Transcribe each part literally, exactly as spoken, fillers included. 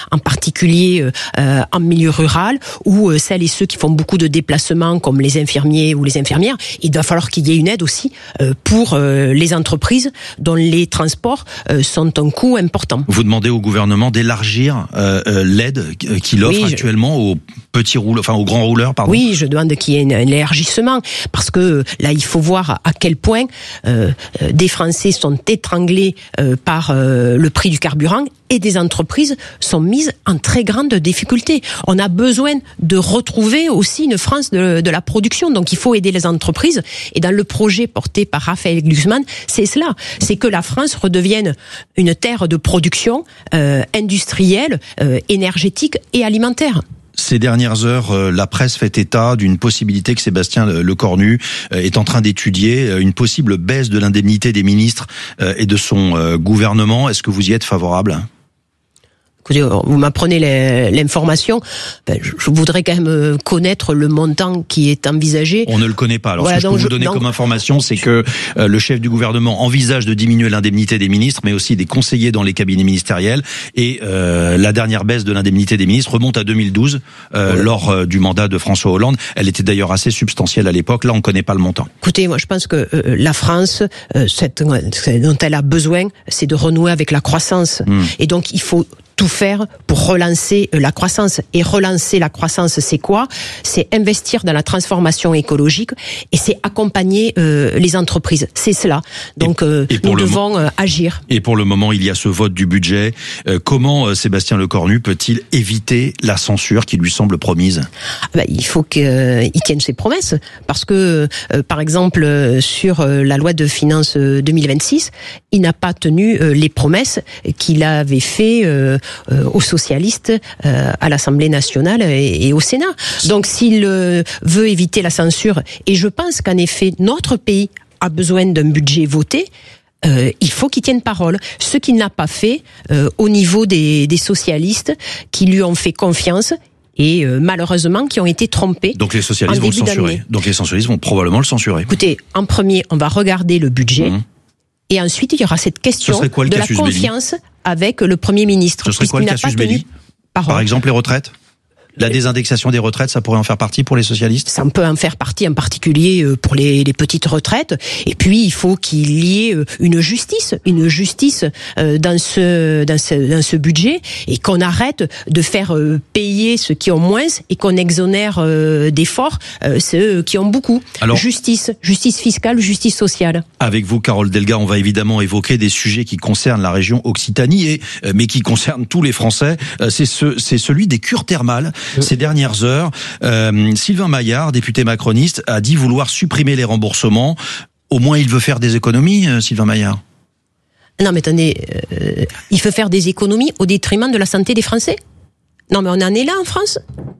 en particulier euh, en milieu rural, ou euh, celles et ceux qui font beaucoup de déplacements, comme les infirmiers ou les infirmières. Il va falloir qu'il y ait une aide aussi euh, pour euh, les entreprises dont les transports euh, sont un coût important. Vous demandez au gouvernement d'élargir euh, euh, l'aide qu'il offre oui, actuellement je... aux petits rouleurs, enfin aux grands rouleurs, pardon. Oui, je demande qu'il y ait un élargissement, parce que là, il faut voir à quel point euh, des Français sont étranglés euh, par euh, le prix du carburant, et des entreprises sont mises en très grande difficulté. On a besoin de retrouver aussi une France de, de la production, donc il faut aider les entreprises. Et dans le projet porté par Raphaël Glucksmann, c'est cela, c'est que la France redevienne une terre de production euh, industrielle, euh, énergétique et alimentaire. Ces dernières heures, euh, la presse fait état d'une possibilité que Sébastien Lecornu euh, est en train d'étudier, euh, une possible baisse de l'indemnité des ministres euh, et de son euh, gouvernement. Est-ce que vous y êtes favorable ? Écoutez, vous m'apprenez l'information. Ben, je voudrais quand même connaître le montant qui est envisagé. On ne le connaît pas. Alors, voilà, ce que je peux je, vous donner donc, comme information, c'est que euh, le chef du gouvernement envisage de diminuer l'indemnité des ministres, mais aussi des conseillers dans les cabinets ministériels. Et euh, la dernière baisse de l'indemnité des ministres remonte à deux mille douze, euh, ouais. lors euh, du mandat de François Hollande. Elle était d'ailleurs assez substantielle à l'époque. Là, on ne connaît pas le montant. Écoutez, moi, je pense que euh, la France, euh, cette, dont elle a besoin, c'est de renouer avec la croissance. Mmh. Et donc, il faut tout faire pour relancer la croissance. Et relancer la croissance, c'est quoi ? C'est investir dans la transformation écologique et c'est accompagner euh, les entreprises. C'est cela. Donc, euh, et, et nous devons mo- agir. Et pour le moment, il y a ce vote du budget. Euh, comment euh, Sébastien Lecornu peut-il éviter la censure qui lui semble promise ? ah ben, Il faut qu'il euh, tienne ses promesses. Parce que, euh, par exemple, euh, sur euh, la loi de finances euh, deux mille vingt-six, il n'a pas tenu euh, les promesses qu'il avait fait euh, Euh, aux socialistes euh, à l'Assemblée nationale et, et au Sénat. Donc s'il euh, veut éviter la censure, et je pense qu'en effet notre pays a besoin d'un budget voté, euh, il faut qu'il tienne parole. Ce qu'il n'a pas fait euh, au niveau des, des socialistes qui lui ont fait confiance et euh, malheureusement qui ont été trompés. Donc les socialistes vont le censurer. Donc les socialistes vont probablement le censurer. Écoutez, en premier, on va regarder le budget. Mmh. Et ensuite, il y aura cette question de la confiance belli avec le Premier ministre. Ce serait quoi le casus belli ? Par exemple, les retraites ? La désindexation des retraites, ça pourrait en faire partie pour les socialistes ? Ça peut en faire partie, en particulier pour les, les petites retraites. Et puis, il faut qu'il y ait une justice, une justice dans ce, dans ce, dans ce budget, et qu'on arrête de faire payer ceux qui ont moins et qu'on exonère d'efforts ceux qui ont beaucoup. Alors, justice, justice fiscale, justice sociale. Avec vous, Carole Delga, on va évidemment évoquer des sujets qui concernent la région Occitanie, et, mais qui concernent tous les Français. C'est, ce, c'est celui des cures thermales. Ces dernières heures, euh, Sylvain Maillard, député macroniste, a dit vouloir supprimer les remboursements. Au moins, il veut faire des économies, euh, Sylvain Maillard. Non, mais attendez, euh, il veut faire des économies au détriment de la santé des Français ? Non, mais on en est là en France ?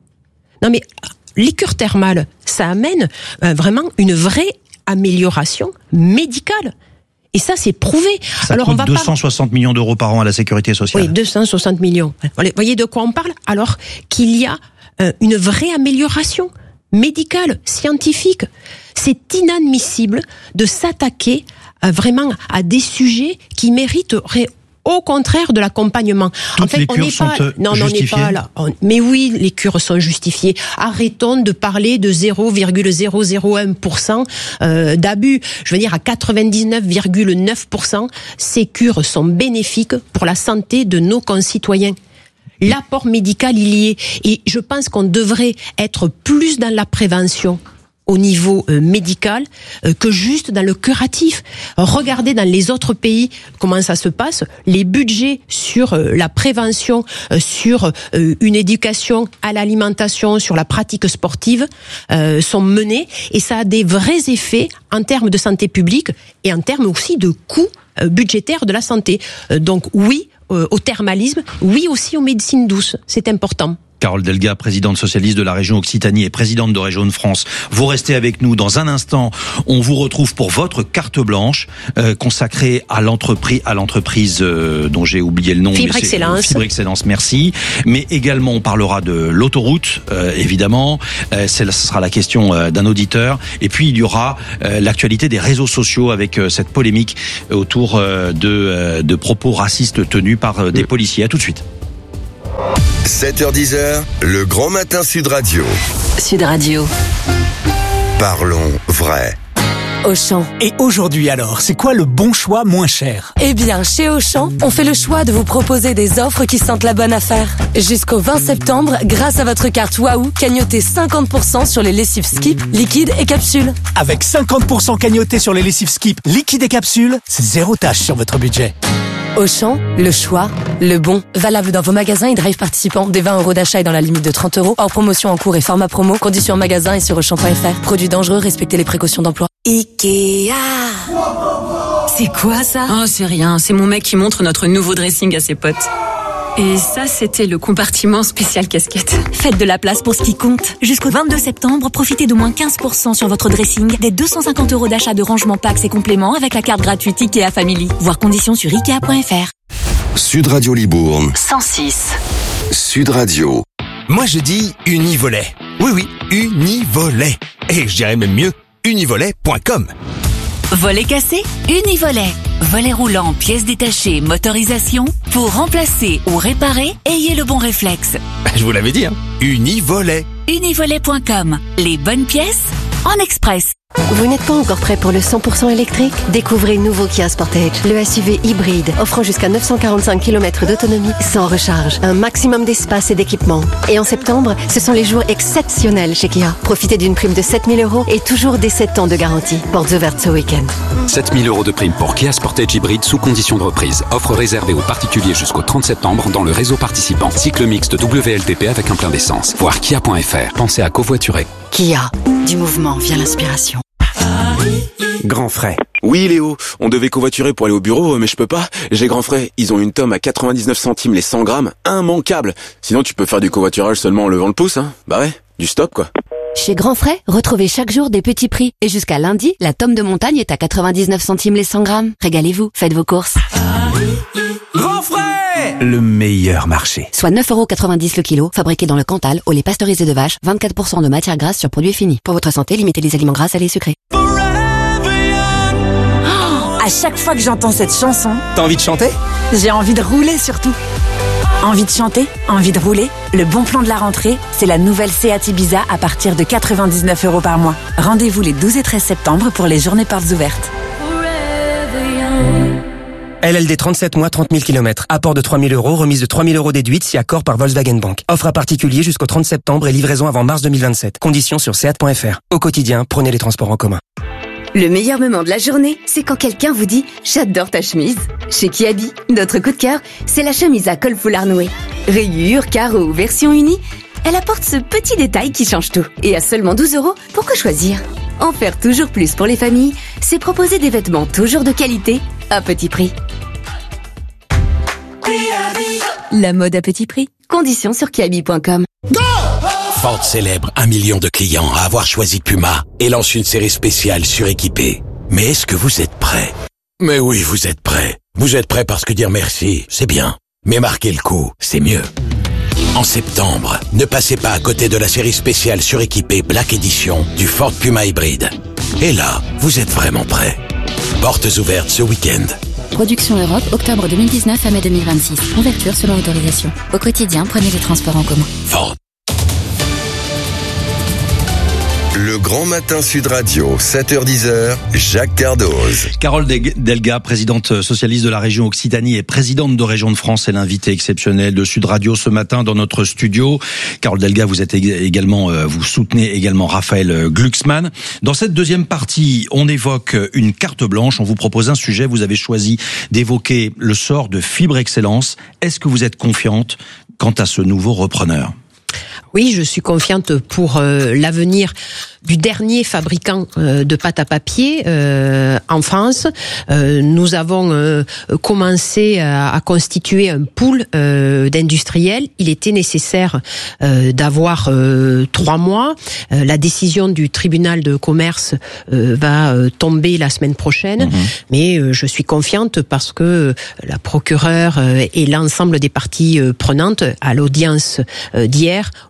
Non, mais les cures thermales, ça amène euh, vraiment une vraie amélioration médicale. Et ça, c'est prouvé. Ça Alors, coûte on va deux cent soixante pas... millions d'euros par an à la sécurité sociale. Oui, deux cent soixante millions. Vous voyez de quoi on parle ? Alors qu'il y a euh, une vraie amélioration médicale, scientifique. C'est inadmissible de s'attaquer euh, vraiment à des sujets qui mériteraient au contraire de l'accompagnement. Toutes en fait, les cures on n'est pas, sont non, on n'est pas là. On, mais oui, les cures sont justifiées. Arrêtons de parler de zéro virgule zéro zéro un pour cent euh, d'abus. Je veux dire, à quatre-vingt-dix-neuf virgule neuf pour cent, ces cures sont bénéfiques pour la santé de nos concitoyens. L'apport médical, il y est. Et je pense qu'on devrait être plus dans la prévention au niveau euh, médical euh, que juste dans le curatif. Regardez dans les autres pays comment ça se passe. Les budgets sur euh, la prévention, euh, sur euh, une éducation à l'alimentation, sur la pratique sportive euh, sont menés, et ça a des vrais effets en termes de santé publique et en termes aussi de coûts euh, budgétaires de la santé. Euh, donc oui euh, au thermalisme, oui aussi aux médecines douces, c'est important. Carole Delga, présidente socialiste de la région Occitanie et présidente de Région de France. Vous restez avec nous. Dans un instant, on vous retrouve pour votre carte blanche euh, consacrée à l'entreprise, à l'entreprise euh, dont j'ai oublié le nom. Fibre Excellence. Fibre Excellence, merci. Mais également, on parlera de l'autoroute, euh, évidemment. Euh, c'est, ce sera la question euh, d'un auditeur. Et puis, il y aura euh, l'actualité des réseaux sociaux avec euh, cette polémique autour euh, de, euh, de propos racistes tenus par euh, des policiers. À tout de suite. sept heures dix, le grand matin Sud Radio. Sud Radio. Parlons vrai. Auchan. Et aujourd'hui alors, c'est quoi le bon choix moins cher? Eh bien, chez Auchan, on fait le choix de vous proposer des offres qui sentent la bonne affaire. Jusqu'au vingt septembre, grâce à votre carte Waouh, cagnotez cinquante pour cent sur les lessives Skip, liquide et capsules. Avec cinquante pour cent cagnoté sur les lessives Skip, liquide et capsules, c'est zéro tâche sur votre budget. Auchan, le choix, le bon. Valable dans vos magasins et drive participants. Des vingt euros d'achat et dans la limite de trente euros. Hors promotion en cours et format promo. Conditions en magasin et sur auchan point f r. Produits dangereux, respectez les précautions d'emploi. Ikea. C'est quoi ça? Oh, c'est rien. C'est mon mec qui montre notre nouveau dressing à ses potes. Et ça, c'était le compartiment spécial casquette. Faites de la place pour ce qui compte. Jusqu'au vingt-deux septembre, profitez d'au moins quinze pour cent sur votre dressing, des deux cent cinquante euros d'achat de rangement packs et compléments avec la carte gratuite Ikea Family. Voir conditions sur ikea point f r. Sud Radio Libourne. cent six. Sud Radio. Moi je dis Univolet. Oui oui, Univolet. Et je dirais même mieux, univolet point com. Volet cassé, Univolet. Volet roulant, pièces détachées, motorisation. Pour remplacer ou réparer, ayez le bon réflexe. Je vous l'avais dit, hein. Univolet. univolet point com. Les bonnes pièces en express. Vous n'êtes pas encore prêt pour le cent pour cent électrique? Découvrez le nouveau Kia Sportage, le S U V hybride, offrant jusqu'à neuf cent quarante-cinq kilomètres d'autonomie sans recharge, un maximum d'espace et d'équipement. Et en septembre, ce sont les jours exceptionnels chez Kia. Profitez d'une prime de sept mille euros et toujours des sept ans de garantie. Portes ouvertes ce week-end. sept mille euros de prime pour Kia Sportage hybride sous condition de reprise. Offre réservée aux particuliers jusqu'au trente septembre dans le réseau participant. Cycle mixte W L T P avec un plein d'essence. Voir kia point f r. Pensez à covoiturer. Kia. Du mouvement vient l'inspiration. Grand frais. Oui Léo, on devait covoiturer pour aller au bureau, mais je peux pas. J'ai Grand frais, ils ont une tome à quatre-vingt-dix-neuf centimes les cent grammes, immanquable. Sinon tu peux faire du covoiturage seulement en levant le pouce, hein. Bah ouais, du stop quoi. Chez Grand Frais, retrouvez chaque jour des petits prix. Et jusqu'à lundi, la tome de montagne est à quatre-vingt-dix-neuf centimes les cent grammes. Régalez-vous, faites vos courses. Grand frais, le meilleur marché. Soit neuf euros quatre-vingt-dix le kilo, fabriqué dans le Cantal, au lait pasteurisé de vache, vingt-quatre pour cent de matière grasse sur produits finis. Pour votre santé, limitez les aliments gras, salés et sucrés. À chaque fois que j'entends cette chanson, T'as envie de chanter? j'ai envie de rouler surtout. Envie de chanter, envie de rouler. Le bon plan de la rentrée, c'est la nouvelle Seat Ibiza à partir de quatre-vingt-dix-neuf euros par mois. Rendez-vous les douze et treize septembre pour les journées portes ouvertes. L L D trente-sept mois, trente mille kilomètres. Apport de trois mille euros, remise de trois mille euros déduite si accord par Volkswagen Bank. Offre à particulier jusqu'au trente septembre et livraison avant mars deux mille vingt-sept. Conditions sur seat point f r. Au quotidien, prenez les transports en commun. Le meilleur moment de la journée, c'est quand quelqu'un vous dit « J'adore ta chemise ». Chez Kiabi, notre coup de cœur, c'est la chemise à col foulard noué. Rayures, carreaux ou version unie, elle apporte ce petit détail qui change tout. Et à seulement douze euros, pourquoi choisir? En faire toujours plus pour les familles, c'est proposer des vêtements toujours de qualité, à petit prix. La mode à petit prix. Conditions sur kiabi point com. Ford célèbre un million de clients à avoir choisi Puma et lance une série spéciale suréquipée. Mais est-ce que vous êtes prêts? Mais oui, vous êtes prêts. Vous êtes prêts parce que dire merci, c'est bien. Mais marquer le coup, c'est mieux. En septembre, ne passez pas à côté de la série spéciale suréquipée Black Edition du Ford Puma hybride. Et là, vous êtes vraiment prêts. Portes ouvertes ce week-end. Production Europe, octobre deux mille dix-neuf à mai deux mille vingt-six. Ouverture selon autorisation. Au quotidien, prenez les transports en commun. Ford. Le grand matin Sud Radio, sept heures dix, Jacques Cardoz. Carole Delga, présidente socialiste de la région Occitanie et présidente de Région de France, est l'invitée exceptionnelle de Sud Radio ce matin dans notre studio. Carole Delga, vous êtes également, vous soutenez également Raphaël Glucksmann. Dans cette deuxième partie, on évoque une carte blanche. On vous propose un sujet. Vous avez choisi d'évoquer le sort de Fibre Excellence. Est-ce que vous êtes confiante quant à ce nouveau repreneur? Oui, je suis confiante pour euh, l'avenir du dernier fabricant euh, de pâte à papier euh, en France. Euh, nous avons euh, commencé à, à constituer un pool euh, d'industriels. Il était nécessaire euh, d'avoir euh, trois mois. Euh, la décision du tribunal de commerce euh, va euh, tomber la semaine prochaine, mmh. mais euh, je suis confiante parce que la procureure euh, et l'ensemble des parties euh, prenantes à l'audience euh, d'hier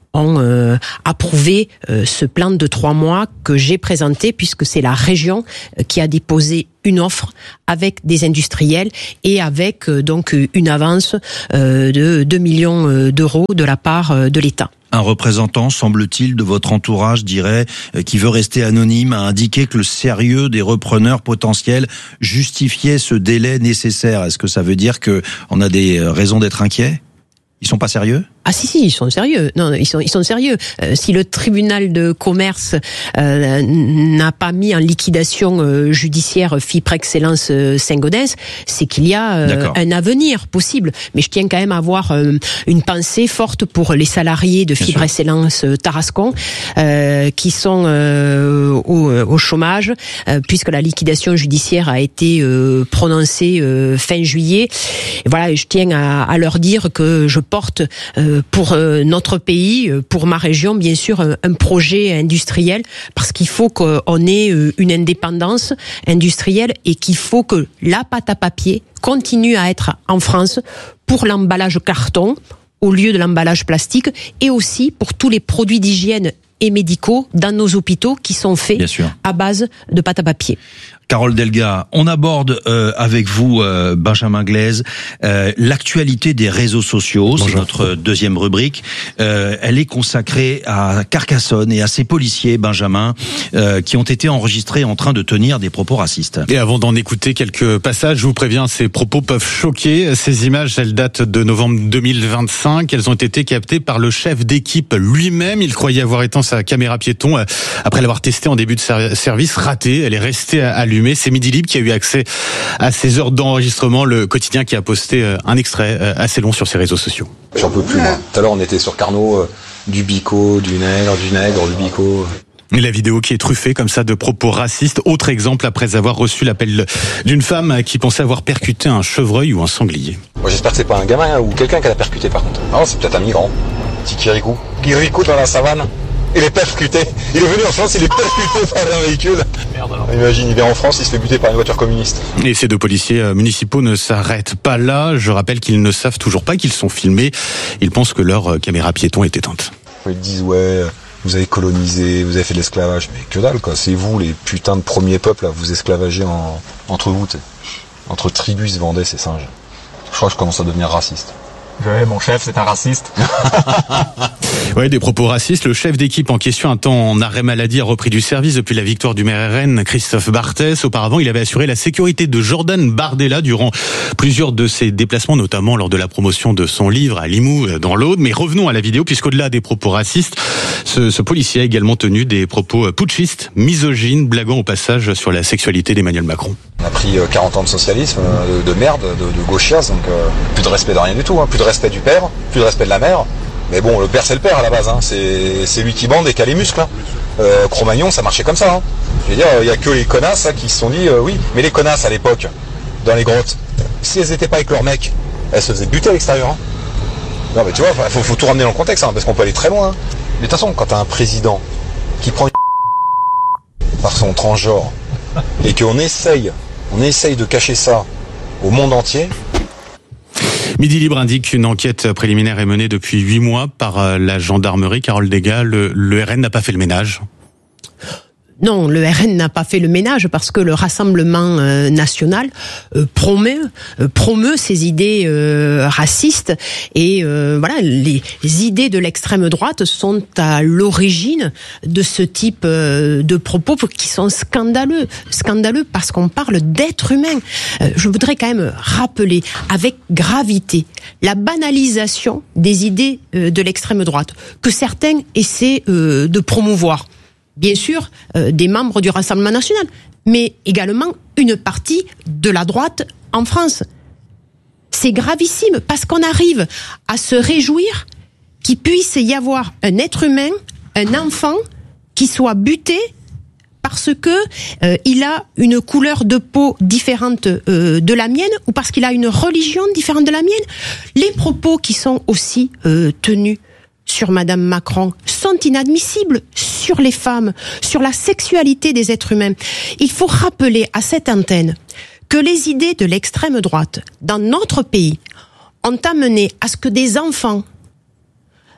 ont euh, approuvé euh, ce plan de trois mois que j'ai présenté, puisque c'est la région qui a déposé une offre avec des industriels et avec euh, donc une avance euh, de deux millions d'euros de la part de l'État. Un représentant, semble-t-il, de votre entourage dirait, euh, qui veut rester anonyme, a indiqué que le sérieux des repreneurs potentiels justifiait ce délai nécessaire. Est-ce que ça veut dire que on a des raisons d'être inquiets ? Ils sont pas sérieux ? Ah si si, ils sont sérieux. Non, ils sont ils sont sérieux. Euh, si le tribunal de commerce euh, n'a pas mis en liquidation euh, judiciaire Fibre Excellence euh, Saint-Gaudens, c'est qu'il y a euh, un avenir possible. Mais je tiens quand même à avoir euh, une pensée forte pour les salariés de Fibre Excellence euh, Tarascon euh, qui sont euh, au, au chômage euh, puisque la liquidation judiciaire a été euh, prononcée euh, fin juillet. Et voilà, je tiens à, à leur dire que je porte euh, pour notre pays, pour ma région, bien sûr, un projet industriel, parce qu'il faut qu'on ait une indépendance industrielle et qu'il faut que la pâte à papier continue à être en France pour l'emballage carton au lieu de l'emballage plastique et aussi pour tous les produits d'hygiène et médicaux dans nos hôpitaux qui sont faits à base de pâte à papier. Carole Delga, on aborde euh, avec vous, euh, Benjamin Glaise, euh, l'actualité des réseaux sociaux. Bonjour. C'est notre deuxième rubrique. Euh, elle est consacrée à Carcassonne et à ses policiers, Benjamin, euh, qui ont été enregistrés en train de tenir des propos racistes. Et avant d'en écouter quelques passages, je vous préviens, ces propos peuvent choquer. Ces images, elles datent de novembre deux mille vingt-cinq. Elles ont été captées par le chef d'équipe lui-même. Il croyait avoir éteint sa caméra piéton après l'avoir testée en début de service. Ratée, elle est restée allumée. C'est Midi Libre qui a eu accès à ces heures d'enregistrement, le quotidien qui a posté un extrait assez long sur ses réseaux sociaux. J'en peux plus, moi. Tout à l'heure, on était sur Carnot, euh, du bico, du nègre, du nègre, du bico. Et la vidéo qui est truffée comme ça de propos racistes. Autre exemple après avoir reçu l'appel d'une femme qui pensait avoir percuté un chevreuil ou un sanglier. Moi, j'espère que c'est pas un gamin hein, ou quelqu'un qui l'a percuté par contre. Non, c'est peut-être un migrant. Petit Kirikou. Kirikou dans la savane. Il est percuté. Il est venu en France, il est percuté par un véhicule. Merde alors. Imagine, il vient en France, il se fait buter par une voiture communiste. Et ces deux policiers municipaux ne s'arrêtent pas là. Je rappelle qu'ils ne savent toujours pas qu'ils sont filmés. Ils pensent que leur caméra piéton est éteinte. Ils disent ouais, vous avez colonisé, vous avez fait de l'esclavage. Mais que dalle quoi, c'est vous les putains de premiers peuples là, vous esclavagez en... entre vous, t'sais. Entre tribus se vendaient ces singes. Je crois que je commence à devenir raciste. Ouais, mon chef, c'est un raciste. Ouais, des propos racistes. Le chef d'équipe en question, un temps en arrêt maladie, a repris du service depuis la victoire du maire R N, Christophe Barthès. Auparavant, il avait assuré la sécurité de Jordan Bardella durant plusieurs de ses déplacements, notamment lors de la promotion de son livre à Limoux, dans l'Aude. Mais revenons à la vidéo, puisqu'au-delà des propos racistes, ce, ce policier a également tenu des propos putschistes, misogynes, blaguant au passage sur la sexualité d'Emmanuel Macron. On a pris quarante ans de socialisme, de, de merde, de, de gauchias, donc euh, plus de respect de rien du tout, hein, plus de respect du père, plus de respect de la mère. Mais bon, le père c'est le père à la base, hein. c'est, c'est lui qui bande et qui a les muscles. Hein. Euh, Cro-Magnon, ça marchait comme ça. Hein. Je veux dire, il y a que les connasses hein, qui se sont dit, euh, oui, mais les connasses à l'époque, dans les grottes, si elles n'étaient pas avec leur mec, elles se faisaient buter à l'extérieur. Hein. Non mais tu vois, faut, faut tout ramener dans le contexte, hein, parce qu'on peut aller très loin. Hein. Mais de toute façon, quand t'as un président qui prend une par son transgenre et qu'on essaye, on essaye de cacher ça au monde entier. Midi Libre indique qu'une enquête préliminaire est menée depuis huit mois par la gendarmerie. Carole Delga, le, le R N n'a pas fait le ménage. Non, le R N n'a pas fait le ménage parce que le Rassemblement euh, national euh, promeut, euh, promeut ces idées euh, racistes et euh, voilà, les, les idées de l'extrême droite sont à l'origine de ce type euh, de propos qui sont scandaleux, scandaleux parce qu'on parle d'êtres humains. Euh, je voudrais quand même rappeler avec gravité la banalisation des idées euh, de l'extrême droite que certains essaient euh, de promouvoir. Bien sûr, euh, des membres du Rassemblement national, mais également une partie de la droite en France. C'est gravissime parce qu'on arrive à se réjouir qu'il puisse y avoir un être humain, un enfant, qui soit buté parce que euh, il a une couleur de peau différente euh, de la mienne ou parce qu'il a une religion différente de la mienne. Les propos qui sont aussi euh, tenus sur Madame Macron sont inadmissibles sur les femmes, sur la sexualité des êtres humains. Il faut rappeler à cette antenne que les idées de l'extrême droite dans notre pays ont amené à ce que des enfants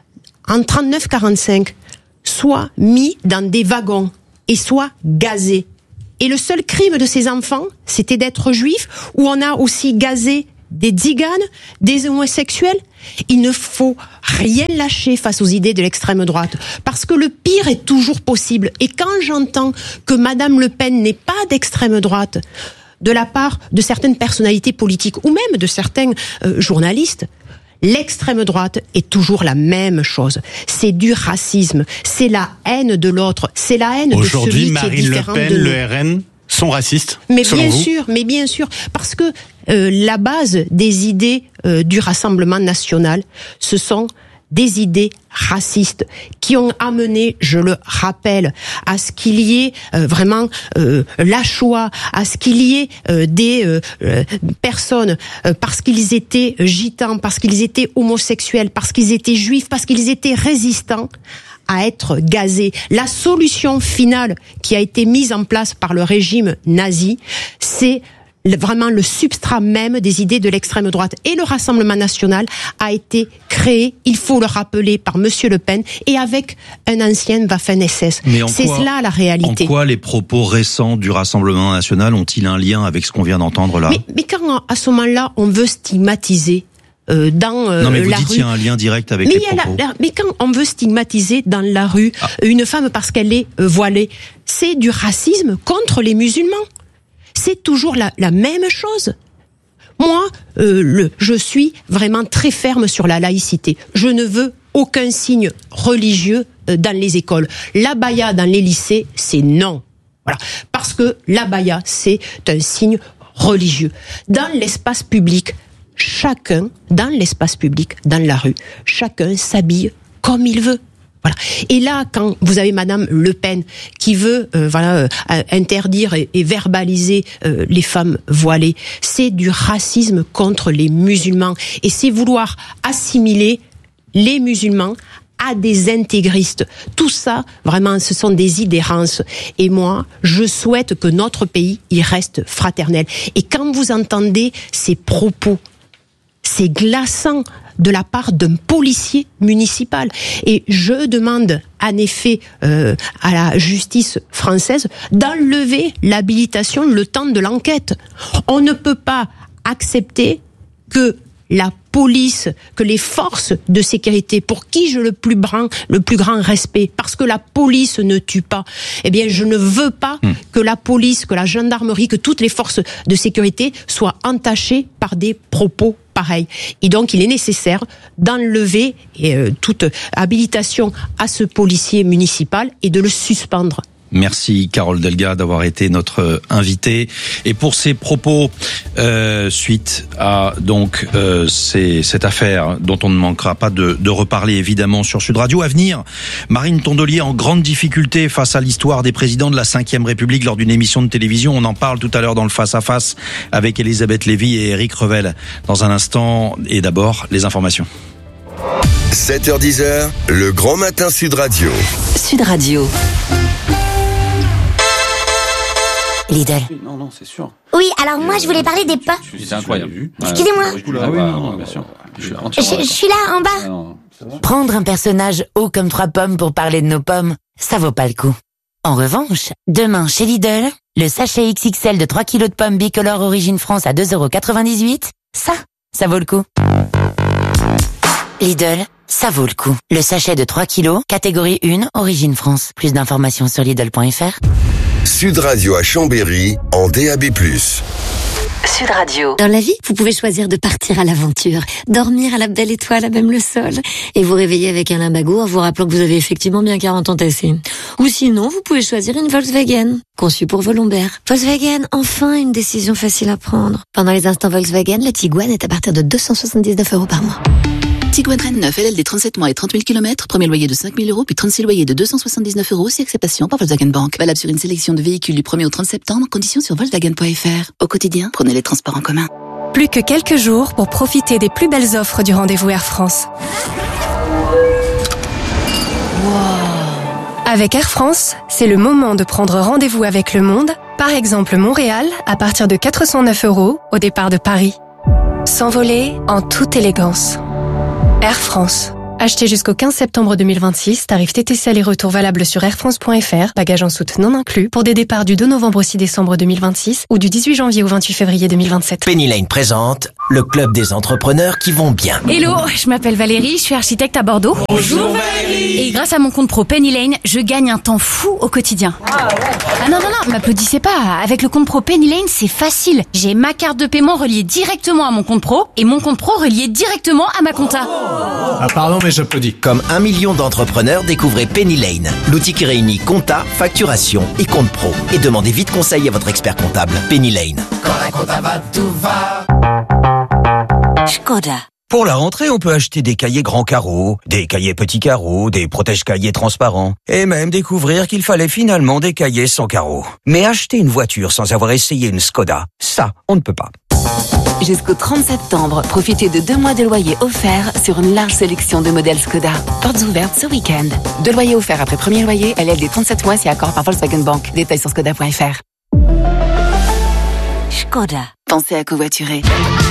en trente-neuf quarante-cinq, soient mis dans des wagons et soient gazés. Et le seul crime de ces enfants, c'était d'être juifs, où on a aussi gazé des tziganes, des homosexuels. Il ne faut rien lâcher face aux idées de l'extrême droite, parce que le pire est toujours possible. Et quand j'entends que Madame Le Pen n'est pas d'extrême droite, de la part de certaines personnalités politiques, ou même de certains euh, journalistes, l'extrême droite est toujours la même chose. C'est du racisme, c'est la haine de l'autre, c'est la haine de celui qui est différent de nous. Aujourd'hui, Marine Le Pen, le R N sont racistes, mais selon bien vous ? sûr, mais bien sûr, parce que euh, la base des idées euh, du Rassemblement national, ce sont des idées racistes qui ont amené, je le rappelle, à ce qu'il y ait euh, vraiment euh, la Shoah, à ce qu'il y ait euh, des euh, euh, personnes, euh, parce qu'ils étaient gitans, parce qu'ils étaient homosexuels, parce qu'ils étaient juifs, parce qu'ils étaient résistants, à être gazés. La solution finale qui a été mise en place par le régime nazi, c'est vraiment le substrat même des idées de l'extrême droite. Et le Rassemblement national a été créé, il faut le rappeler, par Monsieur Le Pen et avec un ancien Waffen-S S. C'est quoi, cela la réalité. En quoi les propos récents du Rassemblement national ont-ils un lien avec ce qu'on vient d'entendre là ? mais, mais quand à ce moment-là, on veut stigmatiser Euh, dans euh, non mais vous la dites rue. qu'il y a un lien direct avec mais les propos. La, la, mais quand on veut stigmatiser dans la rue ah. une femme parce qu'elle est euh, voilée, c'est du racisme contre les musulmans. C'est toujours la, la même chose. Moi, euh, le, je suis vraiment très ferme sur la laïcité. Je ne veux aucun signe religieux euh, dans les écoles. L'abaya dans les lycées, c'est non. Voilà. Parce que l'abaya, c'est un signe religieux. Dans l'espace public, chacun, dans l'espace public, dans la rue, chacun s'habille comme il veut. Voilà. Et là, quand vous avez Madame Le Pen qui veut, euh, voilà, euh, interdire et, et verbaliser euh, les femmes voilées, c'est du racisme contre les musulmans. Et c'est vouloir assimiler les musulmans à des intégristes. Tout ça, vraiment, ce sont des idérances. Et moi, je souhaite que notre pays y reste fraternel. Et quand vous entendez ces propos, c'est glaçant de la part d'un policier municipal. Et je demande, en effet, euh, à la justice française d'enlever l'habilitation le temps de l'enquête. On ne peut pas accepter que la police, que les forces de sécurité, pour qui j'ai le plus grand, le plus grand respect, parce que la police ne tue pas, eh bien, je ne veux pas mmh. que la police, que la gendarmerie, que toutes les forces de sécurité soient entachées par des propos pareils. Et donc, il est nécessaire d'enlever euh, toute habilitation à ce policier municipal et de le suspendre. Merci Carole Delga d'avoir été notre invitée et pour ces propos euh, suite à donc euh, ces, cette affaire dont on ne manquera pas de, de reparler évidemment sur Sud Radio. À venir, Marine Tondelier en grande difficulté face à l'histoire des présidents de la cinquième République lors d'une émission de télévision. On en parle tout à l'heure dans le Face à Face avec Elisabeth Lévy et Éric Revel. Dans un instant et d'abord les informations. sept heures dix, le Grand Matin Sud Radio. Sud Radio. Lidl. Non, non, c'est sûr. Oui, alors moi je voulais parler des pommes. C'est incroyable. Excusez-moi. Ah oui, non, non, bien sûr. Je, je, je suis là, en bas. Ah non, prendre un personnage haut comme trois pommes pour parler de nos pommes, ça vaut pas le coup. En revanche, demain chez Lidl, le sachet X X L de trois kilos de pommes bicolores Origine France à deux euros quatre-vingt-dix-huit, ça, ça vaut le coup. Lidl, ça vaut le coup. Le sachet de trois kilos, catégorie un, Origine France. Plus d'informations sur Lidl point F R. Sud Radio à Chambéry, en D A B plus. Sud Radio. Dans la vie, vous pouvez choisir de partir à l'aventure, dormir à la belle étoile à même le sol, et vous réveiller avec un lumbago en vous rappelant que vous avez effectivement bien quarante ans tassés. Ou sinon, vous pouvez choisir une Volkswagen, conçue pour vos lombaires. Volkswagen, enfin une décision facile à prendre. Pendant les instants Volkswagen, le Tiguan est à partir de deux cent soixante-dix-neuf euros par mois. Tiguan Rennes neuf, L L D trente-sept mois et trente mille kilomètres, premier loyer de cinq mille euros, puis trente-six loyers de deux cent soixante-dix-neuf euros, si acceptation par Volkswagen Bank. Valable sur une sélection de véhicules du premier au trente septembre, conditions sur Volkswagen point F R. Au quotidien, prenez les transports en commun. Plus que quelques jours pour profiter des plus belles offres du rendez-vous Air France. Wow. Avec Air France, c'est le moment de prendre rendez-vous avec le monde, par exemple Montréal, à partir de quatre cent neuf euros au départ de Paris. S'envoler en toute élégance. Air France, Achetez jusqu'au quinze septembre deux mille vingt-six, tarif T T C aller-retour valable sur air france point f r, bagages en soute non inclus, pour des départs du deux novembre au six décembre deux mille vingt-six ou du dix-huit janvier au vingt-huit février deux mille vingt-sept. Penny Lane présente le club des entrepreneurs qui vont bien. Hello, je m'appelle Valérie, je suis architecte à Bordeaux. Bonjour Valérie. Et grâce à mon compte pro Penny Lane, je gagne un temps fou au quotidien. Ah ouais. Ah non, non, non, m'applaudissez pas. Avec le compte pro Penny Lane, c'est facile. J'ai ma carte de paiement reliée directement à mon compte pro et mon compte pro relié directement à ma compta. Ah pardon, mais j'applaudis. Comme un million d'entrepreneurs, découvrez Penny Lane, l'outil qui réunit compta, facturation et compte pro. Et demandez vite conseil à votre expert comptable. Penny Lane. Quand la compta va, tout va. Skoda. Pour la rentrée, on peut acheter des cahiers grands carreaux, des cahiers petits carreaux, des protège-cahiers transparents, et même découvrir qu'il fallait finalement des cahiers sans carreaux. Mais acheter une voiture sans avoir essayé une Skoda, ça, on ne peut pas. Jusqu'au trente septembre, profitez de deux mois de loyer offerts sur une large sélection de modèles Skoda. Portes ouvertes ce week-end. Deux loyers offerts après premier loyer, L L D trente-sept mois si accord par Volkswagen Bank. Détails sur skoda point f r. Skoda. Pensez à covoiturer.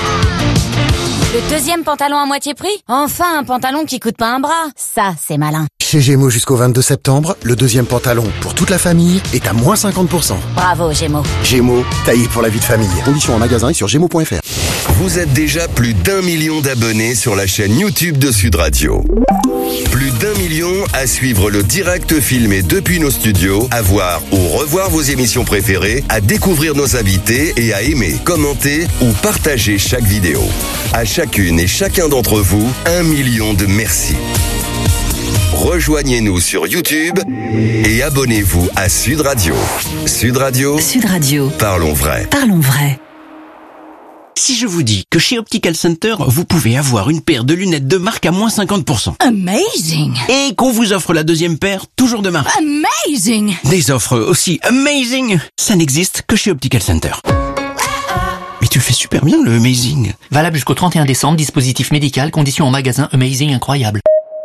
Le deuxième pantalon à moitié prix ? Enfin, un pantalon qui coûte pas un bras. Ça, c'est malin. Chez Gémeaux jusqu'au vingt-deux septembre, le deuxième pantalon pour toute la famille est à moins cinquante pour cent. Bravo, Gémeaux. Gémeaux, taillé pour la vie de famille. Conditions en magasin et sur gémeaux point f r. Vous êtes déjà plus d'un million d'abonnés sur la chaîne YouTube de Sud Radio. Plus d'un million à suivre le direct filmé depuis nos studios, à voir ou revoir vos émissions préférées, à découvrir nos invités et à aimer, commenter ou partager chaque vidéo. À chacune et chacun d'entre vous, un million de merci. Rejoignez-nous sur YouTube et abonnez-vous à Sud Radio. Sud Radio. Sud Radio. Parlons vrai. Parlons vrai. Si je vous dis que chez Optical Center, vous pouvez avoir une paire de lunettes de marque à moins cinquante pour cent. Amazing! Et qu'on vous offre la deuxième paire, toujours de marque. Amazing! Des offres aussi amazing, ça n'existe que chez Optical Center. Mais tu le fais super bien, le amazing. Valable jusqu'au trente et un décembre, dispositif médical, conditions en magasin, amazing incroyable.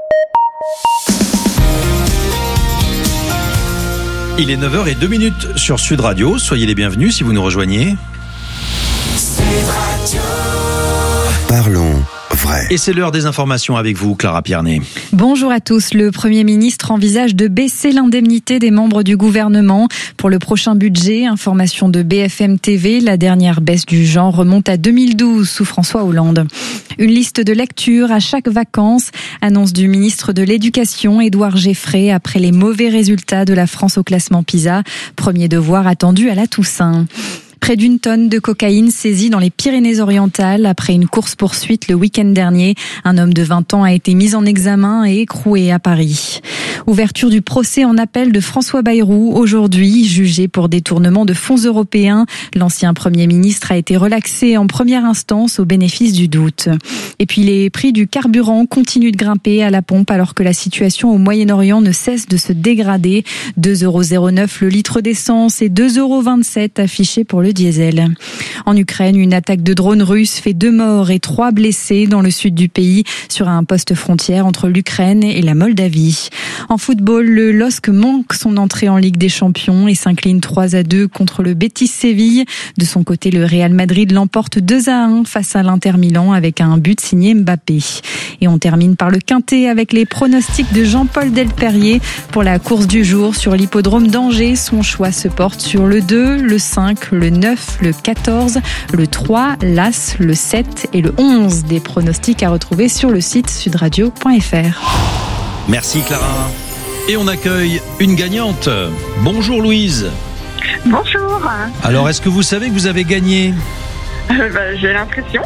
Il est neuf heures zéro deux minutes sur Sud Radio. Soyez les bienvenus si vous nous rejoignez. Parlons vrai. Et c'est l'heure des informations avec vous, Clara Piernet. Bonjour à tous. Le Premier ministre envisage de baisser l'indemnité des membres du gouvernement pour le prochain budget. Information de B F M T V. La dernière baisse du genre remonte à deux mille douze sous François Hollande. Une liste de lecture à chaque vacances. Annonce du ministre de l'Éducation, Édouard Geffray, après les mauvais résultats de la France au classement PISA. Premier devoir attendu à la Toussaint. Près d'une tonne de cocaïne saisie dans les Pyrénées-Orientales après une course-poursuite le week-end dernier. Un homme de vingt ans a été mis en examen et écroué à Paris. Ouverture du procès en appel de François Bayrou aujourd'hui, jugé pour détournement de fonds européens. L'ancien Premier ministre a été relaxé en première instance au bénéfice du doute. Et puis les prix du carburant continuent de grimper à la pompe alors que la situation au Moyen-Orient ne cesse de se dégrader. deux euros zéro neuf le litre d'essence et deux euros vingt-sept affichés pour le diesel. En Ukraine, une attaque de drone russe fait deux morts et trois blessés dans le sud du pays sur un poste frontière entre l'Ukraine et la Moldavie. En football, le L O S C manque son entrée en Ligue des Champions et s'incline trois à deux contre le Betis Séville. De son côté, le Real Madrid l'emporte deux à un face à l'Inter Milan avec un but signé Mbappé. Et on termine par le quintet avec les pronostics de Jean-Paul Delperrier pour la course du jour sur l'hippodrome d'Angers. Son choix se porte sur le deux, le cinq, le neuf, le quatorze, le trois, l'As, le sept et le onze. Des pronostics à retrouver sur le site sudradio point f r. Merci Clara. Et on accueille une gagnante. Bonjour Louise. Bonjour. Alors, est-ce que vous savez que vous avez gagné ? euh, bah, J'ai l'impression.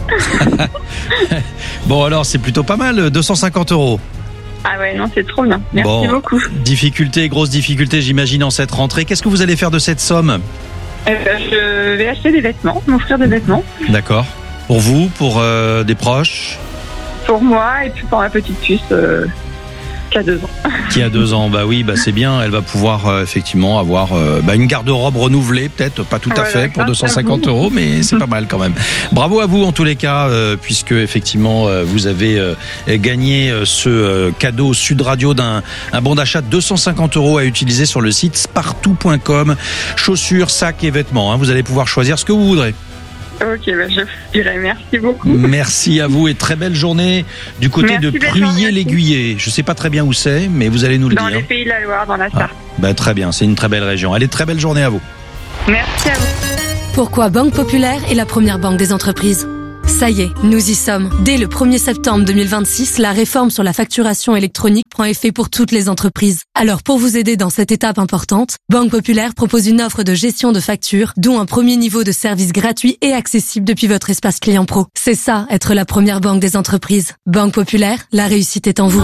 Bon, alors, c'est plutôt pas mal, deux cent cinquante euros. Ah ouais, non, c'est trop bien. Merci bon, beaucoup. Difficulté, grosse difficulté, j'imagine, en cette rentrée. Qu'est-ce que vous allez faire de cette somme ? euh, Je vais acheter des vêtements, m'offrir des vêtements. D'accord. Pour vous, pour euh, des proches ? Pour moi et puis pour ma petite puce. Euh... Qui a deux ans. Qui a deux ans, bah oui, bah c'est bien. Elle va pouvoir euh, effectivement avoir euh, bah, une garde-robe renouvelée, peut-être pas tout à voilà, fait pour deux cent cinquante euros, mais c'est pas mal quand même. Bravo à vous en tous les cas, euh, puisque effectivement euh, vous avez euh, gagné euh, ce euh, cadeau Sud Radio d'un un bon d'achat de deux cent cinquante euros à utiliser sur le site spartou point com. Chaussures, sacs et vêtements. Hein, vous allez pouvoir choisir ce que vous voudrez. Ok, bah je dirais merci beaucoup. Merci à vous et très belle journée du côté Merci de Pruyé-l'Aiguillé. Je sais pas très bien où c'est, mais vous allez nous le Dans dire. les Pays de la Loire, dans la Sarthe. Ah, bah, très bien, c'est une très belle région. Allez, très belle journée à vous. Merci à vous. Pourquoi Banque Populaire est la première banque des entreprises? Ça y est, nous y sommes. Dès le premier septembre deux mille vingt-six, la réforme sur la facturation électronique prend effet pour toutes les entreprises. Alors pour vous aider dans cette étape importante, Banque Populaire propose une offre de gestion de factures, dont un premier niveau de service gratuit et accessible depuis votre espace client pro. C'est ça, être la première banque des entreprises. Banque Populaire, la réussite est en vous.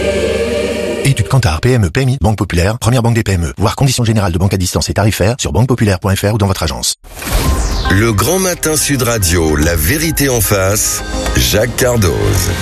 Étude Kantar, P M E, P M I, Banque Populaire, première banque des P M E. Voir conditions générales de banque à distance et tarifaires sur banque populaire point f r ou dans votre agence. Le Grand Matin Sud Radio, la vérité en face, Jacques Cardoz.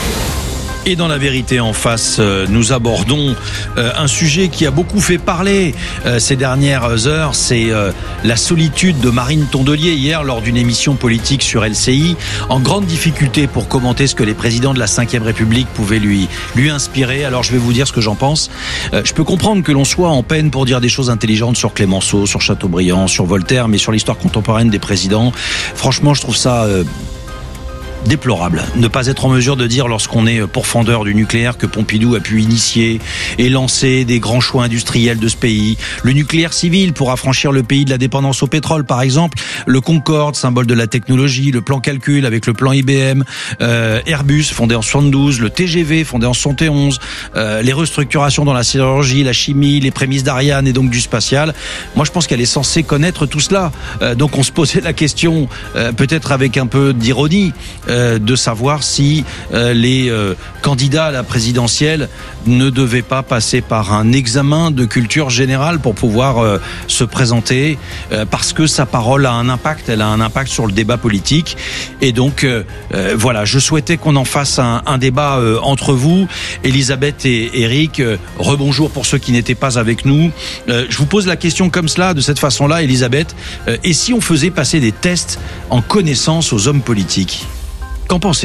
Et dans la vérité en face, euh, nous abordons euh, un sujet qui a beaucoup fait parler euh, ces dernières heures, c'est euh, la solitude de Marine Tondelier hier lors d'une émission politique sur L C I, en grande difficulté pour commenter ce que les présidents de la cinquième République pouvaient lui lui inspirer. Alors je vais vous dire ce que j'en pense. Euh, je peux comprendre que l'on soit en peine pour dire des choses intelligentes sur Clémenceau, sur Chateaubriand, sur Voltaire, mais sur l'histoire contemporaine des présidents, franchement je trouve ça... Euh, déplorable. Ne pas être en mesure de dire lorsqu'on est pourfendeur du nucléaire que Pompidou a pu initier et lancer des grands choix industriels de ce pays. Le nucléaire civil pour affranchir le pays de la dépendance au pétrole, par exemple. Le Concorde, symbole de la technologie. Le plan calcul avec le plan I B M. Euh, Airbus, fondé en soixante-douze. Le T G V, fondé en soixante et onze. Euh, les restructurations dans la sidérurgie, la chimie, les prémices d'Ariane et donc du spatial. Moi, je pense qu'elle est censée connaître tout cela. Euh, donc, on se posait la question, euh, peut-être avec un peu d'ironie, de savoir si euh, les euh, candidats à la présidentielle ne devaient pas passer par un examen de culture générale pour pouvoir euh, se présenter, euh, parce que sa parole a un impact, elle a un impact sur le débat politique. Et donc, euh, euh, voilà, je souhaitais qu'on en fasse un, un débat euh, entre vous, Elisabeth et Eric. Euh, rebonjour pour ceux qui n'étaient pas avec nous. Euh, je vous pose la question comme cela, de cette façon-là, Elisabeth. Euh, et si on faisait passer des tests en connaissance aux hommes politiques ? Qu'en pensez-vous ?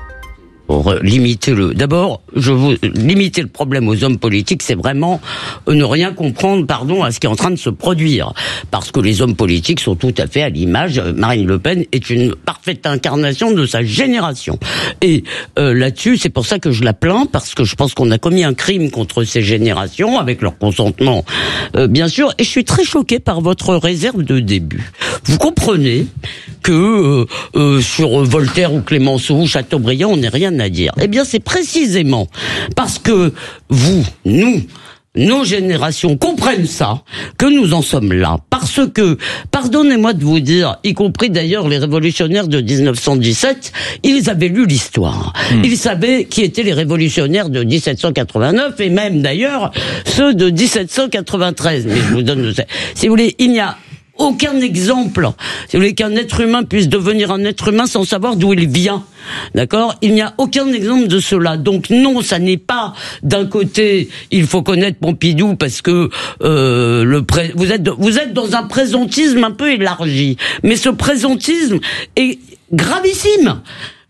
Pour limiter le, d'abord, je veux limiter le problème aux hommes politiques, c'est vraiment ne rien comprendre, pardon, à ce qui est en train de se produire, parce que les hommes politiques sont tout à fait à l'image. Marine Le Pen est une parfaite incarnation de sa génération, et euh, là-dessus, c'est pour ça que je la plains, parce que je pense qu'on a commis un crime contre ces générations avec leur consentement, euh, bien sûr. Et je suis très choquée par votre réserve de début. Vous comprenez que euh, euh, sur Voltaire ou Clémenceau ou Chateaubriand, on n'est rien à dire. Eh bien, c'est précisément parce que vous, nous, nos générations comprennent ça, que nous en sommes là. Parce que, pardonnez-moi de vous dire, y compris d'ailleurs les révolutionnaires de dix-neuf cent dix-sept, ils avaient lu l'histoire. Mmh. Ils savaient qui étaient les révolutionnaires de dix-sept cent quatre-vingt-neuf et même d'ailleurs ceux de dix-sept cent quatre-vingt-treize. Mais je vous donne, si vous voulez, il n'y a aucun exemple, si vous voulez, qu'un être humain puisse devenir un être humain sans savoir d'où il vient. D'accord ? Il n'y a aucun exemple de cela. Donc non, ça n'est pas d'un côté, il faut connaître Pompidou parce que euh, le pré- vous êtes vous êtes dans un présentisme un peu élargi. Mais ce présentisme est gravissime. D'accord ?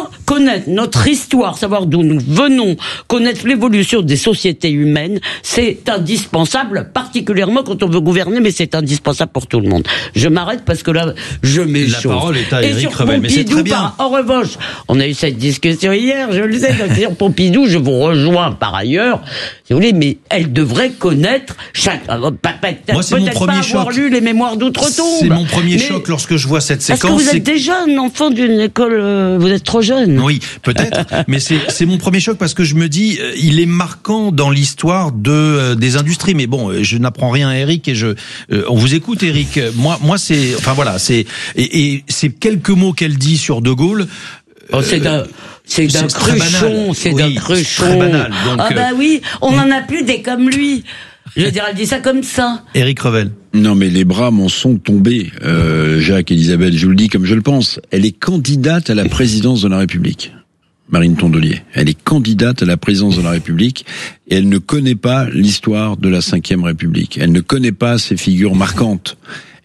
Connaître notre histoire, savoir d'où nous venons, connaître l'évolution des sociétés humaines, c'est indispensable, particulièrement quand on veut gouverner, mais c'est indispensable pour tout le monde. Je m'arrête parce que là, je m'échauffe. La parole est à Et Éric sur Revel, mais c'est très bien. Par, en revanche, on a eu cette discussion hier, je le sais, sur Pompidou, je vous rejoins par ailleurs, si vous voulez, mais elle devrait connaître chaque, euh, peut-être Moi, c'est mon premier pas avoir choc. lu les mémoires d'outre-tombe. C'est mon premier mais, choc lorsque je vois cette séquence. Parce que vous c'est... êtes déjà un enfant d'une école, euh, vous êtes trop jeune. Oui, peut-être, mais c'est c'est mon premier choc parce que je me dis, euh, il est marquant dans l'histoire de euh, des industries. Mais bon, euh, je n'apprends rien à Eric et je, euh, on vous écoute, Eric. Moi, moi, c'est, enfin voilà, c'est et, et c'est quelques mots qu'elle dit sur De Gaulle. Oh, c'est d'un, c'est d'un cruchon, c'est d'un cruchon. Très banal. Donc, ah bah oui, on n'en a plus des comme lui. Je veux dire, elle dit ça comme ça. Éric Revel. Non, mais les bras m'en sont tombés, euh, Jacques, Elisabeth, je vous le dis comme je le pense. Elle est candidate à la présidence de la République. Marine Tondelier. Elle est candidate à la présidence de la République et elle ne connaît pas l'histoire de la cinquième République. Elle ne connaît pas ces figures marquantes.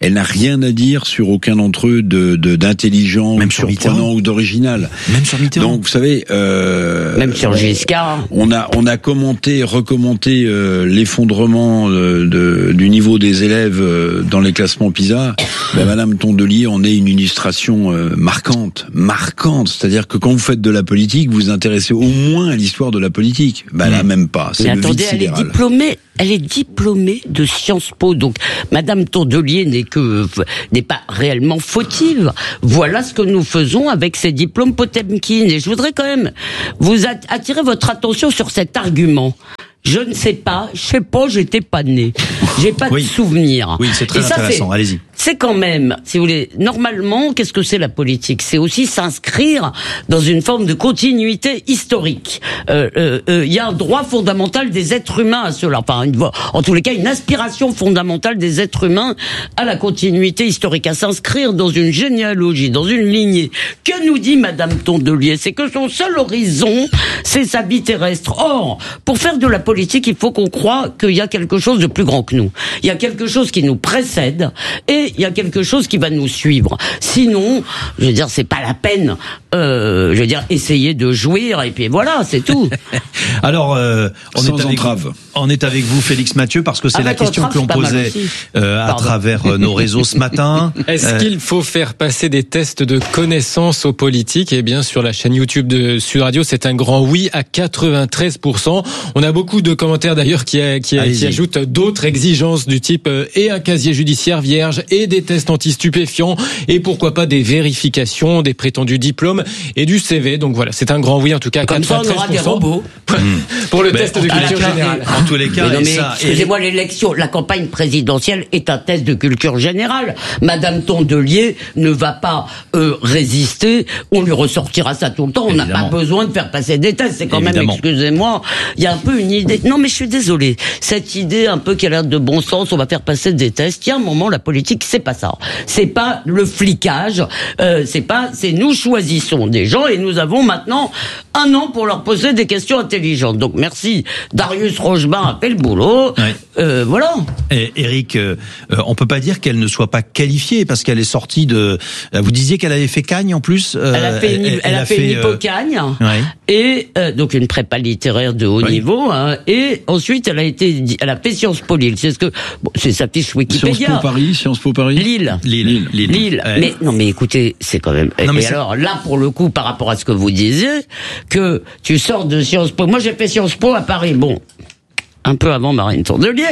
elle n'a rien à dire sur aucun d'entre eux de, de d'intelligent, même ou surprenant ou d'original. Même sur Mitterrand. Donc vous savez, euh, même sur Giscard. On a on a commenté, recommandé euh, l'effondrement de, de, du niveau des élèves euh, dans les classements PISA. Ben, Madame Tondelier en est une illustration euh, marquante, marquante. C'est-à-dire que quand vous faites de la politique, vous vous intéressez au moins à l'histoire de la politique. Ben là, même pas. C'est Mais le attendez, vide elle est sidéral. diplômée, elle est diplômée de Sciences Po. Donc, Madame Tondelier n'est que, n'est pas réellement fautive. Voilà ce que nous faisons avec ces diplômes Potemkin. Et je voudrais quand même vous attirer votre attention sur cet argument. Je ne sais pas, je sais pas, j'étais pas né. J'ai pas oui. de souvenir. Oui, c'est très Et ça, intéressant, c'est, allez-y. C'est quand même, si vous voulez, normalement, qu'est-ce que c'est la politique? C'est aussi s'inscrire dans une forme de continuité historique. Il euh, euh, euh, y a un droit fondamental des êtres humains à cela. Enfin, une, en tous les cas, une aspiration fondamentale des êtres humains à la continuité historique, à s'inscrire dans une généalogie, dans une lignée. Que nous dit Madame Tondelier? C'est que son seul horizon, c'est sa vie terrestre. Or, pour faire de la politique, il faut qu'on croie qu'il y a quelque chose de plus grand que nous. Il y a quelque chose qui nous précède et il y a quelque chose qui va nous suivre. Sinon, je veux dire, c'est pas la peine, euh, je veux dire, essayer de jouir et puis voilà, c'est tout. Alors, euh, on, Sans est avec, entrave. on est avec vous, Félix Mathieu, parce que c'est Avec la question entrave, que l'on c'est pas mal posait aussi. euh, à travers euh, nos réseaux ce matin. Est-ce Euh, qu'il faut faire passer des tests de connaissances aux politiques? Eh bien, sur la chaîne YouTube de Sud Radio, c'est un grand oui à quatre-vingt-treize pour cent. On a beaucoup de commentaires d'ailleurs qui, qui, qui ajoutent d'autres exigences du type euh, et un casier judiciaire vierge et des tests anti-stupéfiants et pourquoi pas des vérifications des prétendus diplômes et du C V. Donc voilà, c'est un grand oui en tout cas. Comme ça, on aura des robots. Pour le Mais test en de tous les culture cas, générale. En tous les cas, Mais non, et mais ça, et- excusez-moi, l'élection, la campagne présidentielle est un test de culture générale. Madame Tondelier ne va pas euh, résister. On lui ressortira ça tout le temps. On n'a pas Évidemment. besoin de faire passer des tests. C'est quand Évidemment. même, excusez-moi, il y a un peu une idée. Non, mais je suis désolé. Cette idée un peu qui a l'air de bon sens, on va faire passer des tests. Il y a un moment, la politique, c'est pas ça. C'est pas le flicage. Euh, c'est pas, c'est nous choisissons des gens et nous avons maintenant un an pour leur poser des questions intelligentes. Donc merci. Darius Rochebin a fait le boulot. Ouais. Euh, voilà. Et Eric, euh, euh, on peut pas dire qu'elle ne soit pas qualifiée parce qu'elle est sortie de. euh, Vous disiez qu'elle avait fait Cagne en plus. euh, Elle a fait une, elle, a fait une euh, hypocagne ouais. et euh, donc une prépa littéraire de haut Oui. niveau. Hein, et ensuite, elle a été, elle a fait Sciences Po Lille. C'est ce que, bon, c'est sa fiche Sciences Wikipédia. Po Paris, Sciences Po Paris. Lille. Lille, Lille, Lille. Ouais. Mais non, mais écoutez, c'est quand même. Non, mais et c'est- alors là, pour le coup, par rapport à ce que vous disiez, que tu sors de Sciences Po. Moi, j'ai fait Sciences Po à Paris. Bon, un peu avant Marine Tondelier,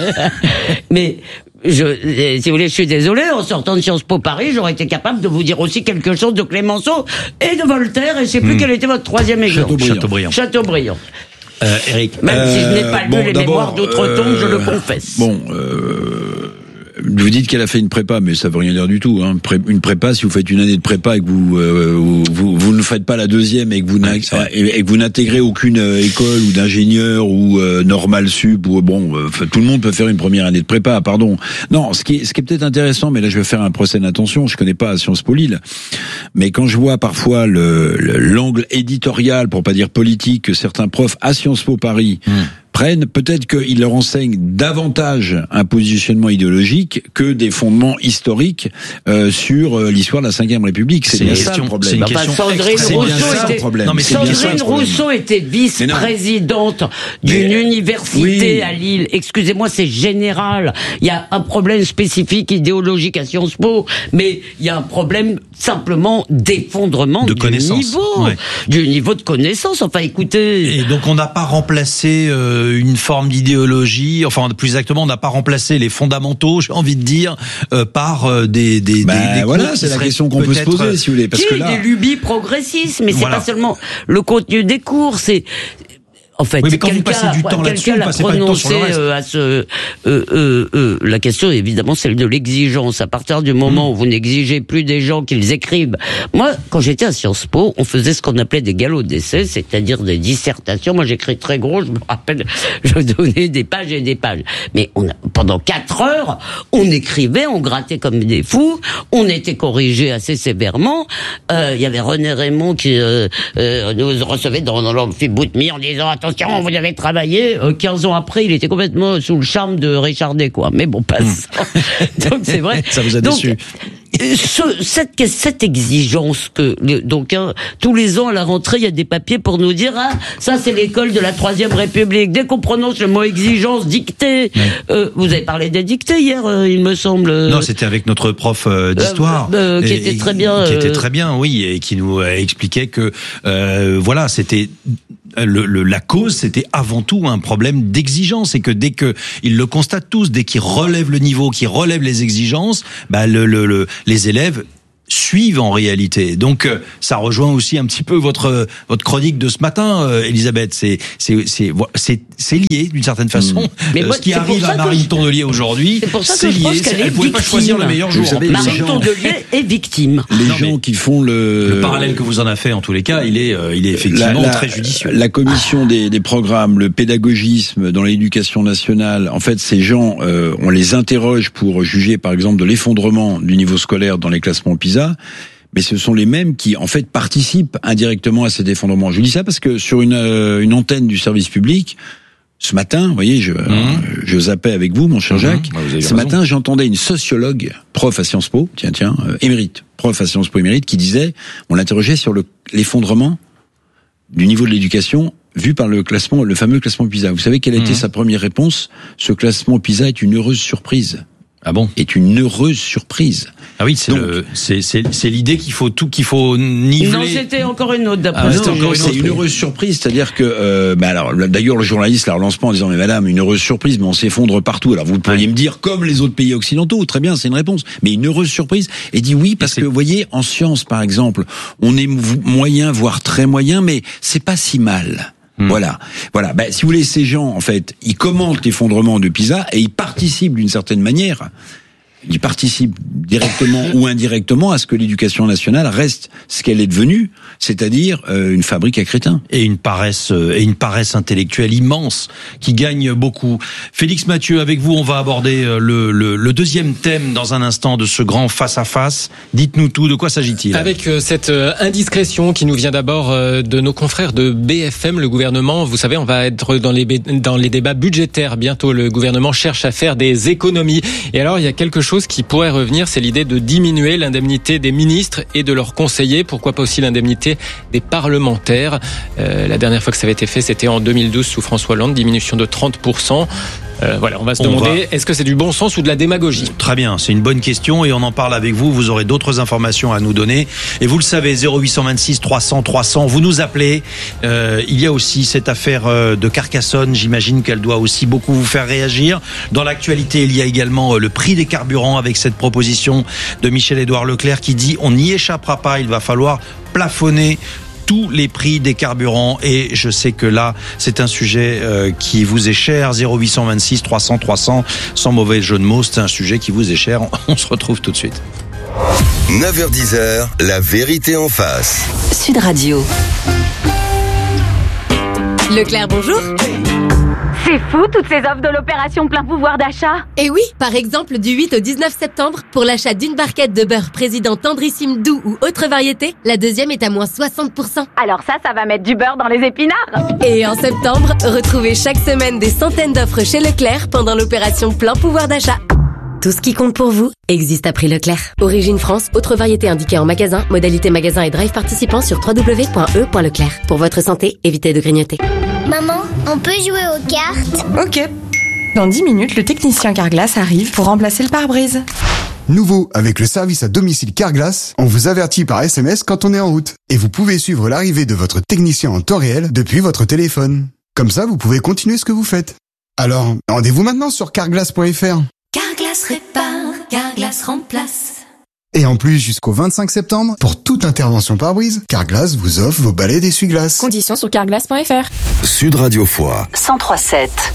mais. Je, euh, si vous voulez, je suis désolé, en sortant de Sciences Po Paris, j'aurais été capable de vous dire aussi quelque chose de Clémenceau et de Voltaire, et je sais plus Hmm. quel était votre troisième exemple. Chateaubriand. Chateaubriand. Chateaubriand. Euh, Eric. Même si je n'ai Euh, pas lu bon, les d'abord, mémoires d'outre-tombe, je le euh, confesse. Bon, euh, vous dites qu'elle a fait une prépa, mais ça veut rien dire du tout. Hein. Pré- une prépa, si vous faites une année de prépa et que vous euh, vous, vous, vous ne faites pas la deuxième et que vous, n'a- Ouais, c'est vrai. et, et que vous n'intégrez aucune euh, école ou d'ingénieur ou euh, normal sup ou bon, euh, tout le monde peut faire une première année de prépa. Pardon. Non, ce qui est, ce qui est peut-être intéressant, mais là je vais faire un procès d'intention. Je connais pas Sciences Po Lille, mais quand je vois parfois le, le- l'angle éditorial, pour pas dire politique, que certains profs à Sciences Po Paris Mmh. prennent, peut-être qu'ils leur enseignent davantage un positionnement idéologique que des fondements historiques euh, sur euh, l'histoire de la cinquième République. C'est C'est bien une ça question- le problème. c'est une Enfin, question Sandrine extrêmement- C'est bien Rousseau ça le était, problème. Non, mais C'est bien ça Sandrine le problème. Rousseau était Mais non. vice-présidente d'une Mais- université oui. à Lille. Excusez-moi, c'est général. Il y a un problème spécifique idéologique à Sciences Po, mais il y a un problème simplement d'effondrement De du connaissances. niveau, Ouais. du niveau de connaissance. Enfin, écoutez. Et donc on n'a pas remplacé euh, une forme d'idéologie, enfin plus exactement on n'a pas remplacé les fondamentaux, j'ai envie de dire, euh, par euh, des des, Bah, des, des voilà, cours qui c'est la seraient question qu'on peut se peut-être, poser, si vous voulez, parce Qui que est là, des lubies progressistes, mais c'est Voilà. pas seulement le contenu des cours, c'est en fait, Oui, mais quand vous quelqu'un passez du temps là-dessus, quelqu'un vous l'a passez pas du temps sur le prononcé reste. euh, à ce euh, euh, euh, la question est évidemment celle de l'exigence. À partir du moment où vous n'exigez plus des gens qu'ils écrivent. Moi, quand j'étais à Sciences Po, on faisait ce qu'on appelait des galops d'essai, c'est-à-dire des dissertations. Moi, j'écris très gros, je me rappelle, je donnais des pages et des pages. Mais on a, pendant quatre heures, on écrivait, on grattait comme des fous, on était corrigé assez sévèrement. Euh, Il y avait René Raymond qui euh, euh, nous recevait dans, dans l'amphi Boutmy en disant attention, vous avez travaillé. Euh, quinze ans après, il était complètement sous le charme de Richard Day, quoi. Mais bon, pas ça. Donc c'est vrai. Ça vous a déçu. Donc, Ce, cette, cette exigence que donc hein, tous les ans à la rentrée il y a des papiers pour nous dire ah ça c'est l'école de la Troisième République. Dès qu'on prononce le mot exigence, dictée, oui. euh, vous avez parlé des dictées hier, euh, il me semble. Non, c'était avec notre prof euh, d'histoire euh, euh, qui était très bien, qui était euh... très bien, oui, et qui nous expliquait que euh, voilà, c'était Le, le, la cause, c'était avant tout un problème d'exigence, et que dès que ils le constatent tous, dès qu'ils relèvent le niveau, qu'ils relèvent les exigences, bah le, le, le, les élèves suivent en réalité. Donc ça rejoint aussi un petit peu votre votre chronique de ce matin, euh, Elisabeth. C'est c'est c'est c'est c'est lié d'une certaine façon. Mmh. Mais moi, ce qui arrive à Marine je... Tondelier aujourd'hui, c'est lié. Elle, elle pouvait pas choisir le meilleur jour. Marine Tondelier est victime. Les non, gens qui font le le parallèle que vous en avez fait en tous les cas, il est euh, il est effectivement la, la, très judicieux. La commission des des programmes, le pédagogisme dans l'éducation nationale. En fait, ces gens, euh, on les interroge pour juger, par exemple, de l'effondrement du niveau scolaire dans les classements PISA. Mais ce sont les mêmes qui, en fait, participent indirectement à cet effondrement. Je dis ça parce que sur une, euh, une antenne du service public, ce matin, vous voyez, je, mmh. euh, je zappais avec vous, mon cher mmh. Jacques. Bah, ce raison. matin, j'entendais une sociologue, prof à Sciences Po, tiens, tiens, euh, émérite, prof à Sciences Po émérite, qui disait, on l'interrogeait sur le, l'effondrement du niveau de l'éducation vu par le classement, le fameux classement PISA. Vous savez quelle a mmh. été sa première réponse? Ce classement PISA est une heureuse surprise. Ah bon? Est une heureuse surprise. Ah oui, c'est Donc, le, c'est, c'est, c'est l'idée qu'il faut tout, qu'il faut niveler. Non, c'était encore une autre d'après. Ah, c'était encore une autre. C'est une heureuse surprise, c'est-à-dire que, euh, bah alors, d'ailleurs, le journaliste la relance pas en disant, mais madame, une heureuse surprise, mais on s'effondre partout. Alors, vous pourriez ouais. me dire, comme les autres pays occidentaux, très bien, c'est une réponse. Mais une heureuse surprise. Et dit oui, parce que, vous voyez, en sciences, par exemple, on est moyen, voire très moyen, mais c'est pas si mal. Mmh. Voilà, voilà. Ben, si vous voulez, ces gens, en fait, ils commentent l'effondrement de PISA et ils participent d'une certaine manière. Ils participent directement ou indirectement à ce que l'éducation nationale reste ce qu'elle est devenue, c'est-à-dire euh, une fabrique à crétins. Et une paresse euh, et une paresse intellectuelle immense qui gagne beaucoup. Félix Mathieu, avec vous, on va aborder euh, le, le, le deuxième thème dans un instant de ce grand face-à-face. Dites-nous tout, de quoi s'agit-il? Avec euh, cette euh, indiscrétion qui nous vient d'abord euh, de nos confrères de B F M, le gouvernement, vous savez, on va être dans les, dans les débats budgétaires bientôt. Le gouvernement cherche à faire des économies. Et alors, il y a quelque chose qui pourrait revenir, c'est l'idée de diminuer l'indemnité des ministres et de leurs conseillers. Pourquoi pas aussi l'indemnité des parlementaires. Euh, la dernière fois que ça avait été fait, c'était en deux mille douze sous François Hollande, diminution de trente pour cent. Euh, voilà, on va se on demander, va... est-ce que c'est du bon sens ou de la démagogie? Très bien, c'est une bonne question et on en parle avec vous. Vous aurez d'autres informations à nous donner. Et vous le savez, zéro huit cent vingt-six trois cents trois cents, vous nous appelez. Euh, il y a aussi cette affaire de Carcassonne. J'imagine qu'elle doit aussi beaucoup vous faire réagir. Dans l'actualité, il y a également le prix des carburants avec cette proposition de Michel-Édouard Leclerc qui dit on n'y échappera pas, il va falloir plafonner tous les prix des carburants, et je sais que là c'est un sujet euh, qui vous est cher. Zéro huit cent vingt-six trois cents trois cents, sans mauvais jeu de mots, c'est un sujet qui vous est cher. On se retrouve tout de suite. neuf heures dix, la vérité en face. Sud Radio. Leclerc, bonjour. C'est fou, toutes ces offres de l'opération plein pouvoir d'achat. Et oui, par exemple, du huit au dix-neuf septembre, pour l'achat d'une barquette de beurre président tendrissime doux ou autre variété, la deuxième est à moins soixante pour cent. Alors ça, ça va mettre du beurre dans les épinards. Et en septembre, retrouvez chaque semaine des centaines d'offres chez Leclerc pendant l'opération plein pouvoir d'achat. Tout ce qui compte pour vous existe à prix Leclerc. Origine France, autre variété indiquée en magasin, modalité magasin et drive participant sur w w w point e point leclerc. Pour votre santé, évitez de grignoter. Maman, on peut jouer aux cartes? Ok. Dans dix minutes, le technicien Carglass arrive pour remplacer le pare-brise. Nouveau, avec le service à domicile Carglass, on vous avertit par S M S quand on est en route. Et vous pouvez suivre l'arrivée de votre technicien en temps réel depuis votre téléphone. Comme ça, vous pouvez continuer ce que vous faites. Alors, rendez-vous maintenant sur carglass point f r. Carglass répare, Carglass remplace. Et en plus, jusqu'au vingt-cinq septembre, pour toute intervention pare-brise, Carglass vous offre vos balais d'essuie-glace. Conditions sur carglass point f r. Sud Radio Foix cent trois sept.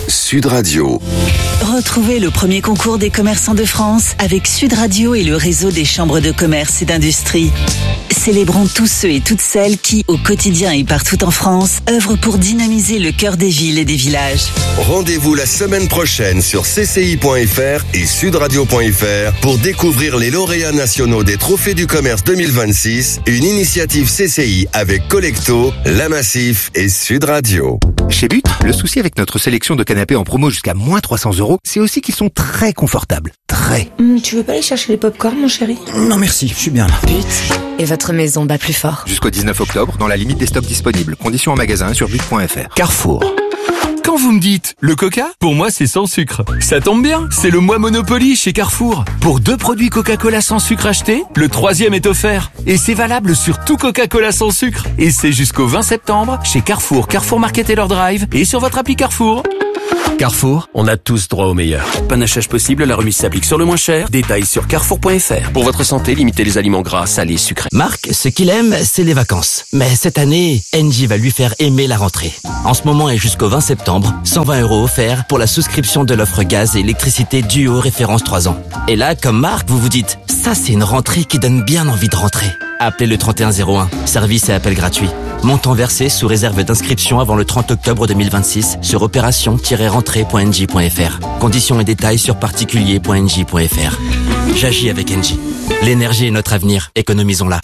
Sud Radio. Retrouvez le premier concours des commerçants de France avec Sud Radio et le réseau des chambres de commerce et d'industrie. Célébrons tous ceux et toutes celles qui, au quotidien et partout en France, œuvrent pour dynamiser le cœur des villes et des villages. Rendez-vous la semaine prochaine sur c c i point f r et sudradio point f r pour découvrir les lauréats nationaux des Trophées du Commerce deux mille vingt-six, une initiative C C I avec Collecto, La Massif et Sud Radio. Chez Lutre, le souci avec notre sélection de canapés en promo jusqu'à moins trois cents euros, c'est aussi qu'ils sont très confortables. Très. Mmh, tu veux pas aller chercher les pop-corn, mon chéri? Non merci, je suis bien là. But, et votre maison bat plus fort. Jusqu'au dix-neuf octobre, dans la limite des stocks disponibles. Conditions en magasin sur but point f r. Carrefour. Quand vous me dites le coca, pour moi c'est sans sucre. Ça tombe bien, c'est le mois Monopoly chez Carrefour. Pour deux produits Coca-Cola sans sucre achetés, le troisième est offert. Et c'est valable sur tout Coca-Cola sans sucre. Et c'est jusqu'au vingt septembre chez Carrefour, Carrefour Market et leur Drive et sur votre appli Carrefour. Carrefour, on a tous droit au meilleur. Panachage possible, la remise s'applique sur le moins cher. Détails sur carrefour point f r. Pour votre santé, limitez les aliments gras, salés, sucrés. Marc, ce qu'il aime, c'est les vacances. Mais cette année, Engie va lui faire aimer la rentrée. En ce moment et jusqu'au vingt septembre, cent vingt euros offerts pour la souscription de l'offre gaz et électricité Duo référence trois ans. Et là, comme Marc, vous vous dites, ça c'est une rentrée qui donne bien envie de rentrer. Appelez le trente et un zéro un, service et appel gratuit. Montant versé sous réserve d'inscription avant le trente octobre deux mille vingt-six sur opération tiret rentrée point engie point f r. Conditions et détails sur particulier point engie point f r. J'agis avec Engie. L'énergie est notre avenir, économisons-la.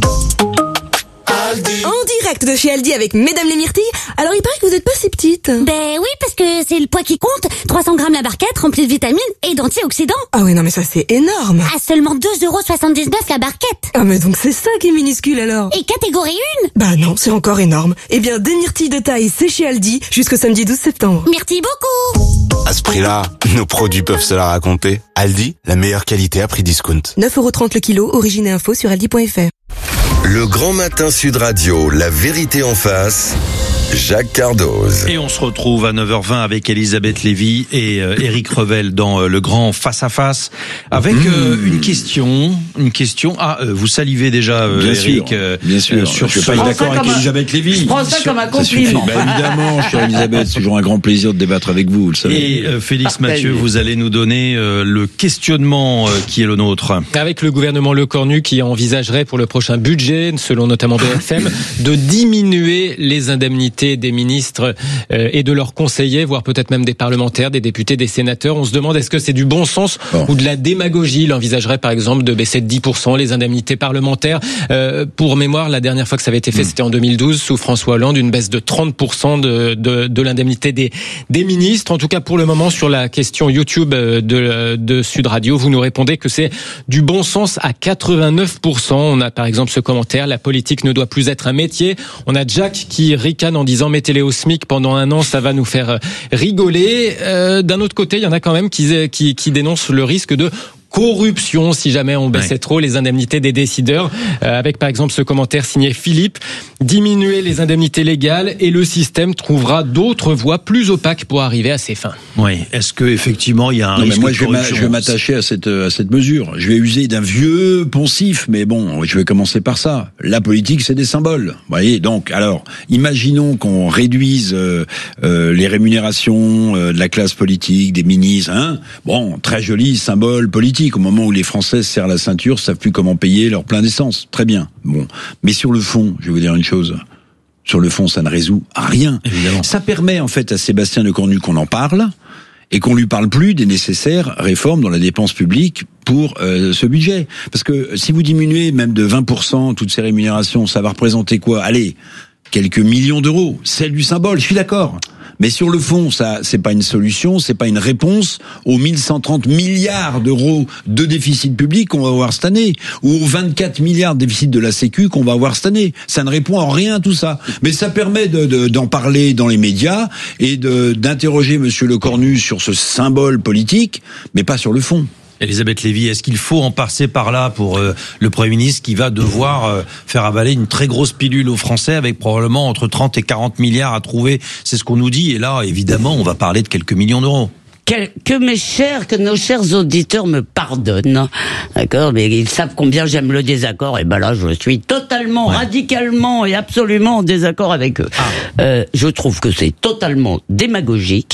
En direct de chez Aldi avec Mesdames les Myrtilles. Alors il paraît que vous êtes pas si petite. Ben oui, parce que c'est le poids qui compte. trois cents grammes la barquette, remplie de vitamines et d'antioxydants. Ah ouais, non mais ça c'est énorme. À seulement deux euros soixante-dix-neuf la barquette. Ah mais donc c'est ça qui est minuscule alors. Et catégorie un. Bah non, c'est encore énorme. Eh bien, des myrtilles de taille, c'est chez Aldi jusqu'au samedi douze septembre. Merci beaucoup. À ce prix-là, nos produits peuvent se la raconter. Aldi, la meilleure qualité à prix discount. neuf euros trente le kilo, origine et info sur aldi point f r. Le Grand Matin Sud Radio, la vérité en face, Jacques Cardoz. Et on se retrouve à neuf heures vingt avec Elisabeth Lévy et euh, Éric Revel dans euh, le Grand Face à Face avec euh, mmh. une question, une question. Ah, euh, vous salivez déjà, euh, bien Éric. Sûr, euh, bien sûr. Euh, sur je suis pas d'accord avec Elisabeth Lévy. Je prends ça sur, comme un compliment. Bah, évidemment, chère Elisabeth, c'est toujours un grand plaisir de débattre avec vous, vous le savez. Et euh, Félix Mathieu, vous allez nous donner euh, le questionnement euh, qui est le nôtre. Avec le gouvernement Lecornu qui envisagerait pour le prochain budget, selon notamment B F M, de diminuer les indemnités des ministres euh, et de leurs conseillers, voire peut-être même des parlementaires, des députés, des sénateurs. On se demande est-ce que c'est du bon sens bon. ou de la démagogie. Il envisagerait par exemple de baisser de dix pour cent les indemnités parlementaires. Euh, pour mémoire, la dernière fois que ça avait été fait, mmh. c'était en deux mille douze, sous François Hollande, une baisse de trente pour cent de, de, de l'indemnité des, des ministres. En tout cas, pour le moment, sur la question YouTube de, de Sud Radio, vous nous répondez que c'est du bon sens à quatre-vingt-neuf pour cent. On a par exemple ce commentaire, la politique ne doit plus être un métier. On a Jack qui ricane en disant mettez-les au SMIC pendant un an, ça va nous faire rigoler. Euh, d'un autre côté, il y en a quand même qui, qui, qui dénoncent le risque de corruption si jamais on baissait ouais. trop les indemnités des décideurs, euh, avec par exemple ce commentaire signé Philippe, diminuer les indemnités légales et le système trouvera d'autres voies plus opaques pour arriver à ses fins. Oui, est-ce que effectivement il y a un non, risque mais moi, de je vais, corruption? je vais m'attacher à cette à cette mesure. Je vais user d'un vieux poncif, mais bon, je vais commencer par ça. La politique, c'est des symboles. Vous voyez, donc alors, imaginons qu'on réduise euh, euh, les rémunérations euh, de la classe politique, des ministres. Hein bon, très joli symbole politique. Au moment où les Français se serrent la ceinture, savent plus comment payer leur plein d'essence. Très bien. Bon, mais sur le fond, je vais vous dire une chose. Sur le fond, ça ne résout rien. Évidemment. Ça permet en fait à Sébastien Lecornu qu'on en parle et qu'on lui parle plus des nécessaires réformes dans la dépense publique pour euh, ce budget. Parce que si vous diminuez même de vingt pour cent toutes ces rémunérations, ça va représenter quoi? Allez, quelques millions d'euros. C'est du symbole, je suis d'accord. Mais sur le fond, ça, c'est pas une solution, c'est pas une réponse aux mille cent trente milliards d'euros de déficit public qu'on va avoir cette année, ou aux vingt-quatre milliards de déficit de la Sécu qu'on va avoir cette année. Ça ne répond en rien à tout ça. Mais ça permet de, de, d'en parler dans les médias et de, d'interroger Monsieur Lecornu sur ce symbole politique, mais pas sur le fond. Elisabeth Lévy, est-ce qu'il faut en passer par là pour euh, le Premier ministre qui va devoir euh, faire avaler une très grosse pilule aux Français avec probablement entre trente et quarante milliards à trouver? C'est ce qu'on nous dit. Et là, évidemment, on va parler de quelques millions d'euros. Que mes chers, que nos chers auditeurs me pardonnent, d'accord, mais ils savent combien j'aime le désaccord, et ben là, je suis totalement, ouais. radicalement et absolument en désaccord avec eux. Ah. Euh, je trouve que c'est totalement démagogique,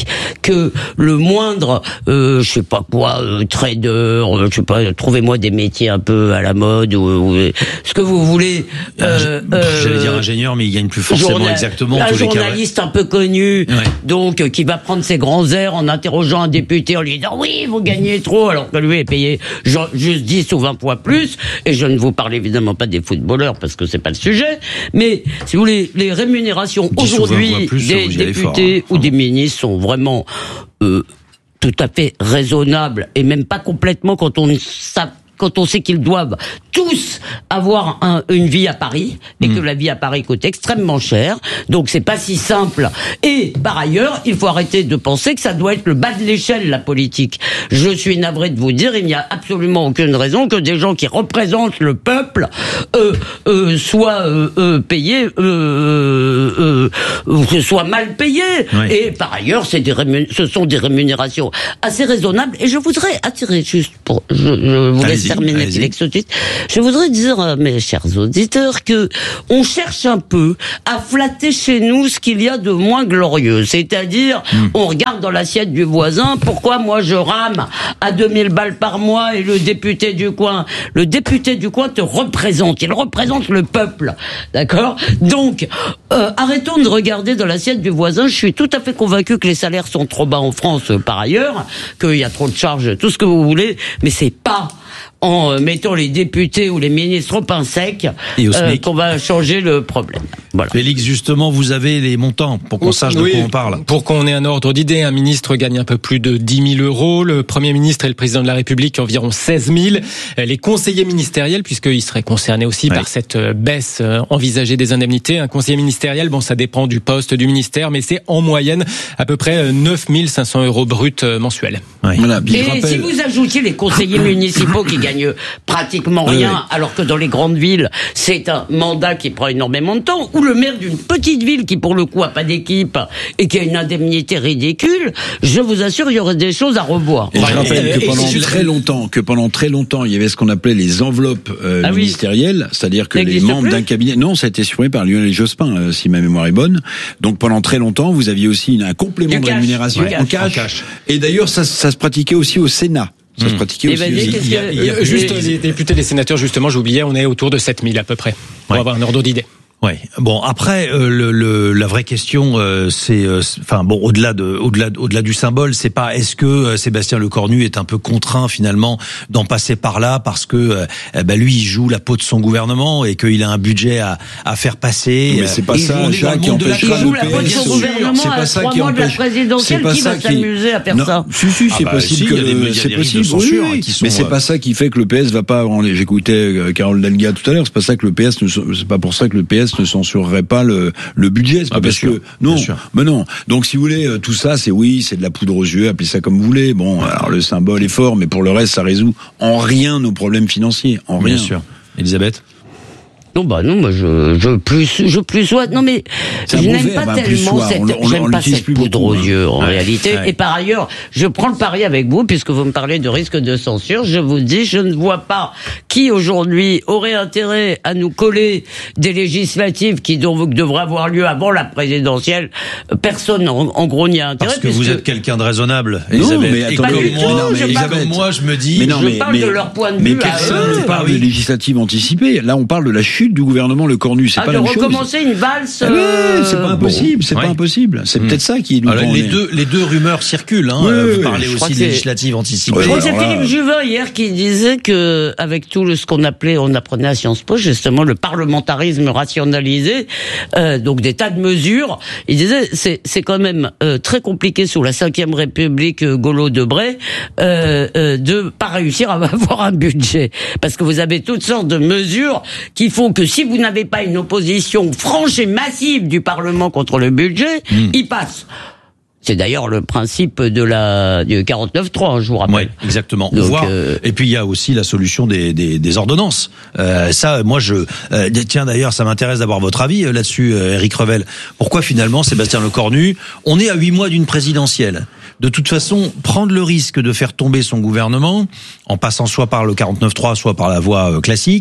que le moindre, euh, je sais pas quoi, euh, trader, euh, je sais pas, trouvez-moi des métiers un peu à la mode ou, ou ce que vous voulez. Euh, euh, J'allais dire ingénieur, mais il gagne plus forcément journal, exactement. Un tous les journaliste cas, ouais. un peu connu, ouais. donc euh, qui va prendre ses grands airs en interrogeant un député en lui disant oui, vous gagnez trop, alors que lui est payé genre, juste dix ou vingt fois plus. Et je ne vous parle évidemment pas des footballeurs parce que c'est pas le sujet. Mais si vous voulez, les rémunérations aujourd'hui plus, des députés fort, hein. ou des ministres sont vraiment euh, tout à fait raisonnables et même pas complètement quand on ça, quand on sait qu'ils doivent tous avoir un, une vie à Paris et mmh. que la vie à Paris coûte extrêmement cher. Donc c'est pas si simple. Et par ailleurs, il faut arrêter de penser que ça doit être le bas de l'échelle, la politique. Je suis navré de vous dire, il n'y a absolument aucune raison que des gens qui représentent le peuple euh, euh, soient euh, euh, payés, euh, euh, euh, soient mal payés. Oui. Et par ailleurs, c'est des rémun- ce sont des rémunérations assez raisonnables. Et je voudrais attirer juste pour, je, je vous laisse terminer l'exotisme. Je voudrais dire à mes chers auditeurs que on cherche un peu à flatter chez nous ce qu'il y a de moins glorieux. C'est-à-dire, mmh. on regarde dans l'assiette du voisin, pourquoi moi je rame à deux mille balles par mois et le député du coin, le député du coin te représente, il représente le peuple. D'accord ? Donc, euh, arrêtons de regarder dans l'assiette du voisin. Je suis tout à fait convaincu que les salaires sont trop bas en France euh, par ailleurs, qu'il y a trop de charges, tout ce que vous voulez, mais c'est pas en euh, mettant les députés ou les ministres au pain sec euh, qu'on va changer le problème. Voilà. Félix, justement, vous avez les montants pour qu'on sache oui, de quoi on parle. Pour qu'on ait un ordre d'idée, un ministre gagne un peu plus de dix mille euros, le Premier ministre et le Président de la République environ seize mille, les conseillers ministériels, puisqu'ils seraient concernés aussi oui. par cette baisse envisagée des indemnités. Un conseiller ministériel, bon, ça dépend du poste du ministère, mais c'est en moyenne à peu près neuf mille cinq cents euros bruts mensuels. Oui. Voilà, et rappelle... si vous ajoutiez les conseillers municipaux qui gagnent pratiquement rien, oui, oui. alors que dans les grandes villes, c'est un mandat qui prend énormément de temps, ou le maire d'une petite ville qui, pour le coup, a pas d'équipe et qui a une indemnité ridicule, je vous assure, il y aurait des choses à revoir. Et je rappelle que pendant et très longtemps, que pendant très longtemps, il y avait ce qu'on appelait les enveloppes euh, ah ministérielles, oui. c'est-à-dire que les membres plus. d'un cabinet, non, ça a été supprimé par Lionel Jospin, euh, si ma mémoire est bonne. Donc pendant très longtemps, vous aviez aussi une, un complément du de cash, rémunération ouais, en, cash. en cash. Et d'ailleurs, ça, ça se pratiquait aussi au Sénat. Ça mmh. se pratiquait aussi. Il y a, il y a, il y a, juste les députés, les sénateurs, justement, j'oubliais, on est autour de sept mille à peu près, pour ouais. avoir un ordre d'idée. Ouais. Bon, après euh, le, le la vraie question euh, c'est enfin euh, bon au-delà de au-delà au-delà du symbole, c'est pas est-ce que euh, Sébastien Lecornu est un peu contraint finalement d'en passer par là parce que euh, bah, lui il joue la peau de son gouvernement et qu'il a un budget à à faire passer. Mais c'est pas ça, Jacques, qui empêchera le P S. C'est pas ça qui empêche. C'est pas ça qui s'amuser à faire ça. Si si, c'est possible que c'est possible. Mais c'est pas ça qui fait que le P S va pas. J'écoutais Carole Delga tout à l'heure. C'est pas ça que le P S. C'est pas pour ça que le P S ne censurerait pas le, le budget. C'est pas ah, parce sûr, que non, mais non. Donc si vous voulez, tout ça, c'est oui, c'est de la poudre aux yeux, appelez ça comme vous voulez. Bon, alors le symbole est fort, mais pour le reste, ça résout en rien nos problèmes financiers, en rien. Bien sûr. Elisabeth. Non bah non, moi je je plus je plus souhaite. Non mais je n'aime pas bah, tellement cette on, on, j'aime on pas cette poudre aux yeux en ouais, réalité. Ouais. Et par ailleurs, je prends le pari avec vous puisque vous me parlez de risque de censure. Je vous dis, je ne vois pas qui aujourd'hui aurait intérêt à nous coller des législatives qui devraient avoir lieu avant la présidentielle. Personne en, en gros n'y a intérêt. Parce que vous êtes quelqu'un de raisonnable, Elisabeth. Non, mais attendez, comme moi, mais comme moi, je me dis. Mais non, mais, je parle mais, de leur point de vue. Mais personne ne parle de législatives anticipées. Là, on parle de la chute du gouvernement Lecornu, c'est ah, pas la même chose. De recommencer une valse. Ah euh... oui, c'est pas impossible, bon. c'est ouais. pas impossible. C'est mmh. peut-être ça qui nous. Alors, les deux, les deux rumeurs circulent. Hein. Oui, vous oui, parlez aussi de législatives anticipées. Je crois que c'est Philippe Juvin hier qui disait que, avec tout le, ce qu'on appelait, on apprenait à Sciences Po, justement, le parlementarisme rationalisé, euh, donc des tas de mesures. Il disait, c'est, c'est quand même euh, très compliqué sous la cinquième République euh, Gaulo-Debré euh, euh, de pas réussir à avoir un budget, parce que vous avez toutes sortes de mesures qui font que si vous n'avez pas une opposition franche et massive du Parlement contre le budget, mmh. il passe. C'est d'ailleurs le principe de la du quarante-neuf trois, je vous rappelle. Oui, exactement. Donc, Voir, euh... Et puis il y a aussi la solution des, des, des ordonnances. Euh, ça, moi, je euh, tiens d'ailleurs, ça m'intéresse d'avoir votre avis là-dessus, euh, Éric Revel. Pourquoi finalement Sébastien Lecornu, on est à huit mois d'une présidentielle. De toute façon, prendre le risque de faire tomber son gouvernement en passant soit par le quarante-neuf trois, soit par la voie euh, classique.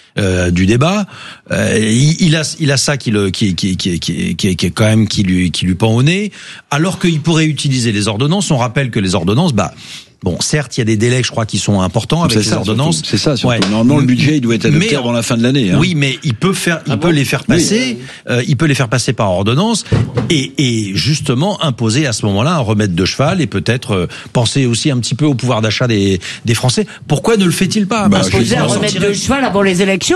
euh, du débat. Euh, il, il a, il a ça qui le, qui, qui, qui, qui, qui, qui est quand même qui lui, qui lui pend au nez. Alors qu'il pourrait utiliser les ordonnances. On rappelle que les ordonnances, bah. Bon, certes, il y a des délais, je crois, qui sont importants avec c'est les ça, ordonnances. Surtout. C'est ça, surtout. Ouais. Normalement, le budget, il doit être adopté mais, avant la fin de l'année. Hein. Oui, mais il peut faire, il ah peut bon les faire passer, oui. euh, il peut les faire passer par ordonnance et, et justement imposer à ce moment-là un remède de cheval et peut-être euh, penser aussi un petit peu au pouvoir d'achat des, des Français. Pourquoi ne le fait-il pas? Bah, Imposer un remède de cheval avant les élections?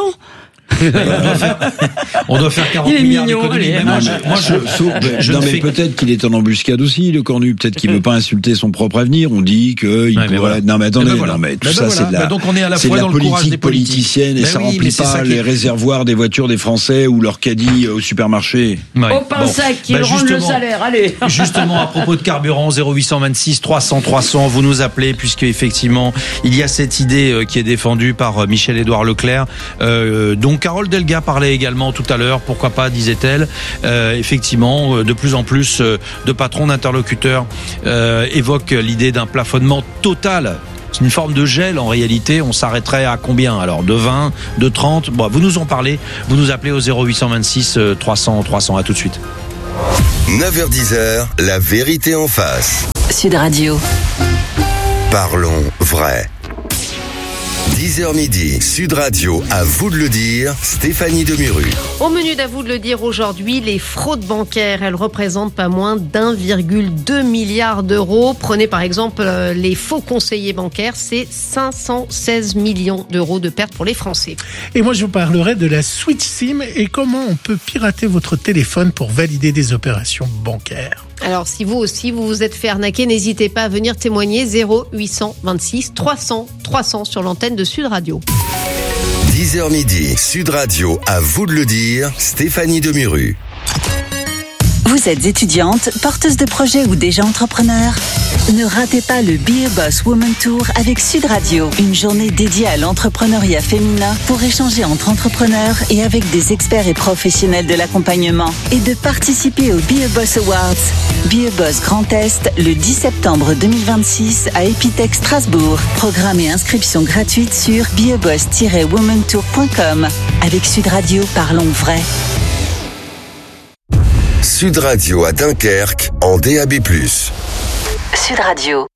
On doit faire quarante milliards d'économies. Mais moi, je, moi, je, je, je non, mais peut-être qu'il est en embuscade aussi, le Cornu. Peut-être qu'il veut pas insulter son propre avenir. On dit que il ouais, pourrait. Voilà. Non, mais attendez, ben voilà. non, mais tout ben ça, voilà. c'est de la. Ben donc on est à la fois dans le courage des politicienne et ben ça oui, remplit pas les réservoirs des voitures des Français ou leur caddie au supermarché. Ouais. Au pain bon. sec, ils ben rendent le salaire. Allez. Justement, à propos de carburant, zéro huit cent vingt-six trois cents trois cents, vous nous appelez puisque effectivement, il y a cette idée qui est défendue par Michel-Édouard Leclerc. Euh, donc Carole Delga parlait également tout à l'heure, pourquoi pas, disait-elle. Euh, effectivement, de plus en plus de patrons, d'interlocuteurs euh, évoquent l'idée d'un plafonnement total. C'est une forme de gel en réalité. On s'arrêterait à combien alors? De vingt, de trente? Bon, vous nous en parlez. Vous nous appelez au zéro huit cent vingt-six trois cents trois cents. À tout de suite. neuf heures dix, la vérité en face. Sud Radio. Parlons vrai. dix heures midi, Sud Radio, à vous de le dire, Stéphanie Demuru. Au menu d'à vous de le dire aujourd'hui, les fraudes bancaires, elles représentent pas moins d'un virgule deux milliard d'euros. Prenez par exemple euh, les faux conseillers bancaires, c'est cinq cent seize millions d'euros de pertes pour les Français. Et moi je vous parlerai de la Switch SIM et comment on peut pirater votre téléphone pour valider des opérations bancaires. Alors si vous aussi vous vous êtes fait arnaquer, n'hésitez pas à venir témoigner. Zéro huit cent vingt-six trois cents trois cents sur l'antenne de Sud Radio. dix heures midi, Sud Radio, à vous de le dire, Stéphanie Demuru. Vous êtes étudiante, porteuse de projet ou déjà entrepreneur? Ne ratez pas le Be a Boss Woman Tour avec Sud Radio, une journée dédiée à l'entrepreneuriat féminin pour échanger entre entrepreneurs et avec des experts et professionnels de l'accompagnement et de participer au Be a Boss Awards. Be a Boss Grand Est le dix septembre deux mille vingt-six à Epitech Strasbourg. Programme et inscription gratuite sur be a boss tiret woman tour point com. Avec Sud Radio, parlons vrai. Sud Radio à Dunkerque en D A B plus. Sud Radio.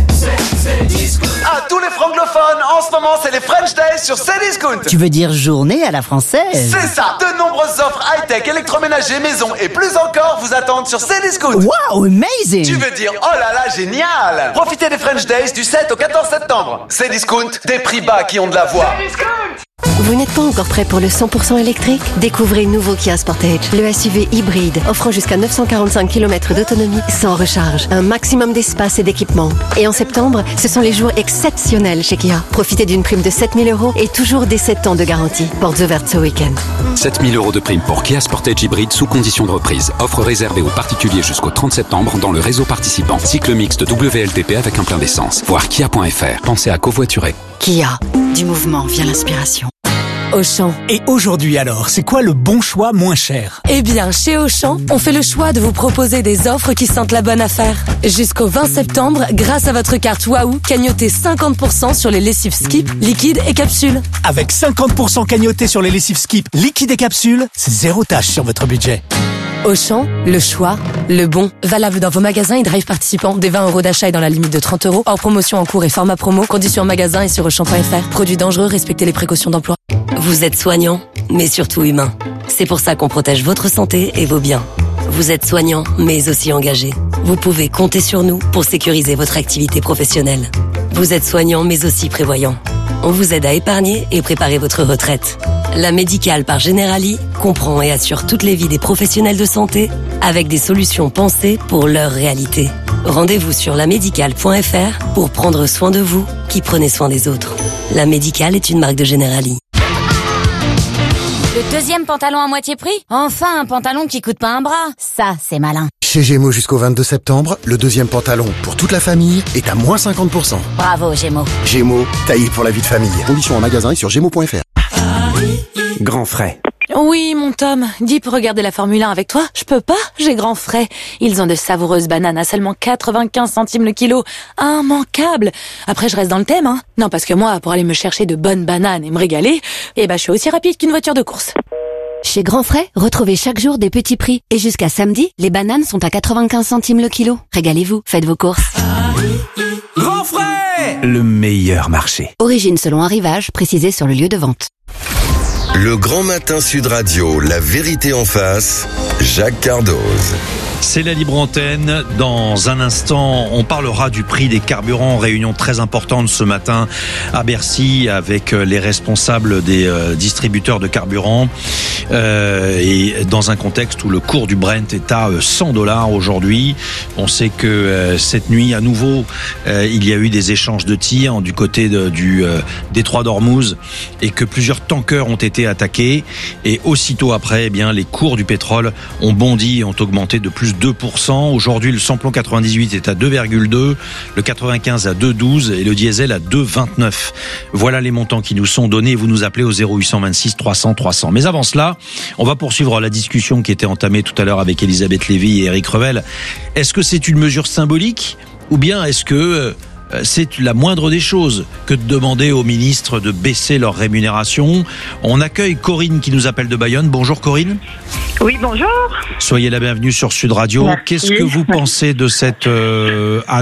À tous les francophones, en ce moment, c'est les French Days sur Cdiscount. Tu veux dire journée à la française? C'est ça. De nombreuses offres high-tech, électroménager, maison et plus encore vous attendent sur Cdiscount. Wow, amazing. Tu veux dire, oh là là, génial. Profitez des French Days du sept au quatorze septembre. Cdiscount, des prix bas qui ont de la voix. Vous n'êtes pas encore prêt pour le cent pour cent électrique? Découvrez le nouveau Kia Sportage, le S U V hybride, offrant jusqu'à neuf cent quarante-cinq kilomètres d'autonomie sans recharge, un maximum d'espace et d'équipement. Et en septembre, ce sont les jours exceptionnels chez Kia. Profitez d'une prime de sept mille euros et toujours des sept ans de garantie. Portes ouvertes ce week-end. sept mille euros de prime pour Kia Sportage hybride sous condition de reprise. Offre réservée aux particuliers jusqu'au trente septembre dans le réseau participant. Cycle mixte W L T P avec un plein d'essence. Voir kia point f r. Pensez à covoiturer. Kia. Du mouvement vient l'inspiration. Auchan. Et aujourd'hui alors, c'est quoi le bon choix moins cher? Eh bien, chez Auchan, on fait le choix de vous proposer des offres qui sentent la bonne affaire. Jusqu'au vingt septembre, grâce à votre carte Wahoo, cagnotez cinquante pour cent sur les lessives Skip, liquide et capsules. Avec cinquante pour cent cagnoté sur les lessives Skip, liquide et capsules, c'est zéro tâche sur votre budget. Auchan, le choix, le bon. Valable dans vos magasins et drive participants. Des vingt euros d'achat et dans la limite de trente euros. Hors promotion en cours et format promo. Conditions en magasin et sur auchan point f r. Produits dangereux, respectez les précautions d'emploi. Vous êtes soignant, mais surtout humain. C'est pour ça qu'on protège votre santé et vos biens. Vous êtes soignant, mais aussi engagé. Vous pouvez compter sur nous pour sécuriser votre activité professionnelle. Vous êtes soignant, mais aussi prévoyant. On vous aide à épargner et préparer votre retraite. La Médicale par Generali comprend et assure toutes les vies des professionnels de santé avec des solutions pensées pour leur réalité. Rendez-vous sur la médicale point f r pour prendre soin de vous qui prenez soin des autres. La Médicale est une marque de Generali. Le deuxième pantalon à moitié prix? Enfin, un pantalon qui coûte pas un bras. Ça, c'est malin. Chez Gémeaux jusqu'au vingt-deux septembre, le deuxième pantalon pour toute la famille est à moins cinquante pour cent. Bravo, Gémeaux. Gémeaux, taillé pour la vie de famille. Conditions en magasin et sur gémeaux point f r. Grand frais. Oui, mon Tom, dis pour regarder la Formule un avec toi. Je peux pas, j'ai grand frais. Ils ont de savoureuses bananes à seulement quatre-vingt-quinze centimes le kilo. Immanquable. Après, je reste dans le thème, hein. Non, parce que moi, pour aller me chercher de bonnes bananes et me régaler, eh ben, je suis aussi rapide qu'une voiture de course. Chez Grand Frais, retrouvez chaque jour des petits prix. Et jusqu'à samedi, les bananes sont à quatre-vingt-quinze centimes le kilo. Régalez-vous, faites vos courses. Grand Frais, le meilleur marché. Origine selon arrivage, précisé sur le lieu de vente. Le Grand Matin Sud Radio, la vérité en face, Jacques Cardoz. C'est la libre antenne. Dans un instant, on parlera du prix des carburants. Réunion très importante ce matin à Bercy avec les responsables des euh, distributeurs de carburants. Euh, et dans un contexte où le cours du Brent est à cent dollars aujourd'hui. On sait que euh, cette nuit, à nouveau, euh, il y a eu des échanges de tirs du côté de, du euh, détroit d'Ormuz et que plusieurs tankers ont été attaqués. Et aussitôt après, eh bien, les cours du pétrole ont bondi et ont augmenté de plus deux pour cent. Aujourd'hui, le samplon quatre-vingt-dix-huit est à deux virgule deux, le quatre-vingt-quinze à deux virgule douze et le diesel à deux virgule vingt-neuf. Voilà les montants qui nous sont donnés. Vous nous appelez au zéro huit deux six trois cents trois cents. Mais avant cela, on va poursuivre la discussion qui était entamée tout à l'heure avec Elisabeth Lévy et Éric Revel. Est-ce que c'est une mesure symbolique ou bien est-ce que c'est la moindre des choses que de demander aux ministres de baisser leur rémunération? On accueille Corinne qui nous appelle de Bayonne. Bonjour Corinne. Oui, bonjour. Soyez la bienvenue sur Sud Radio. Merci. Qu'est-ce que vous pensez de cette euh,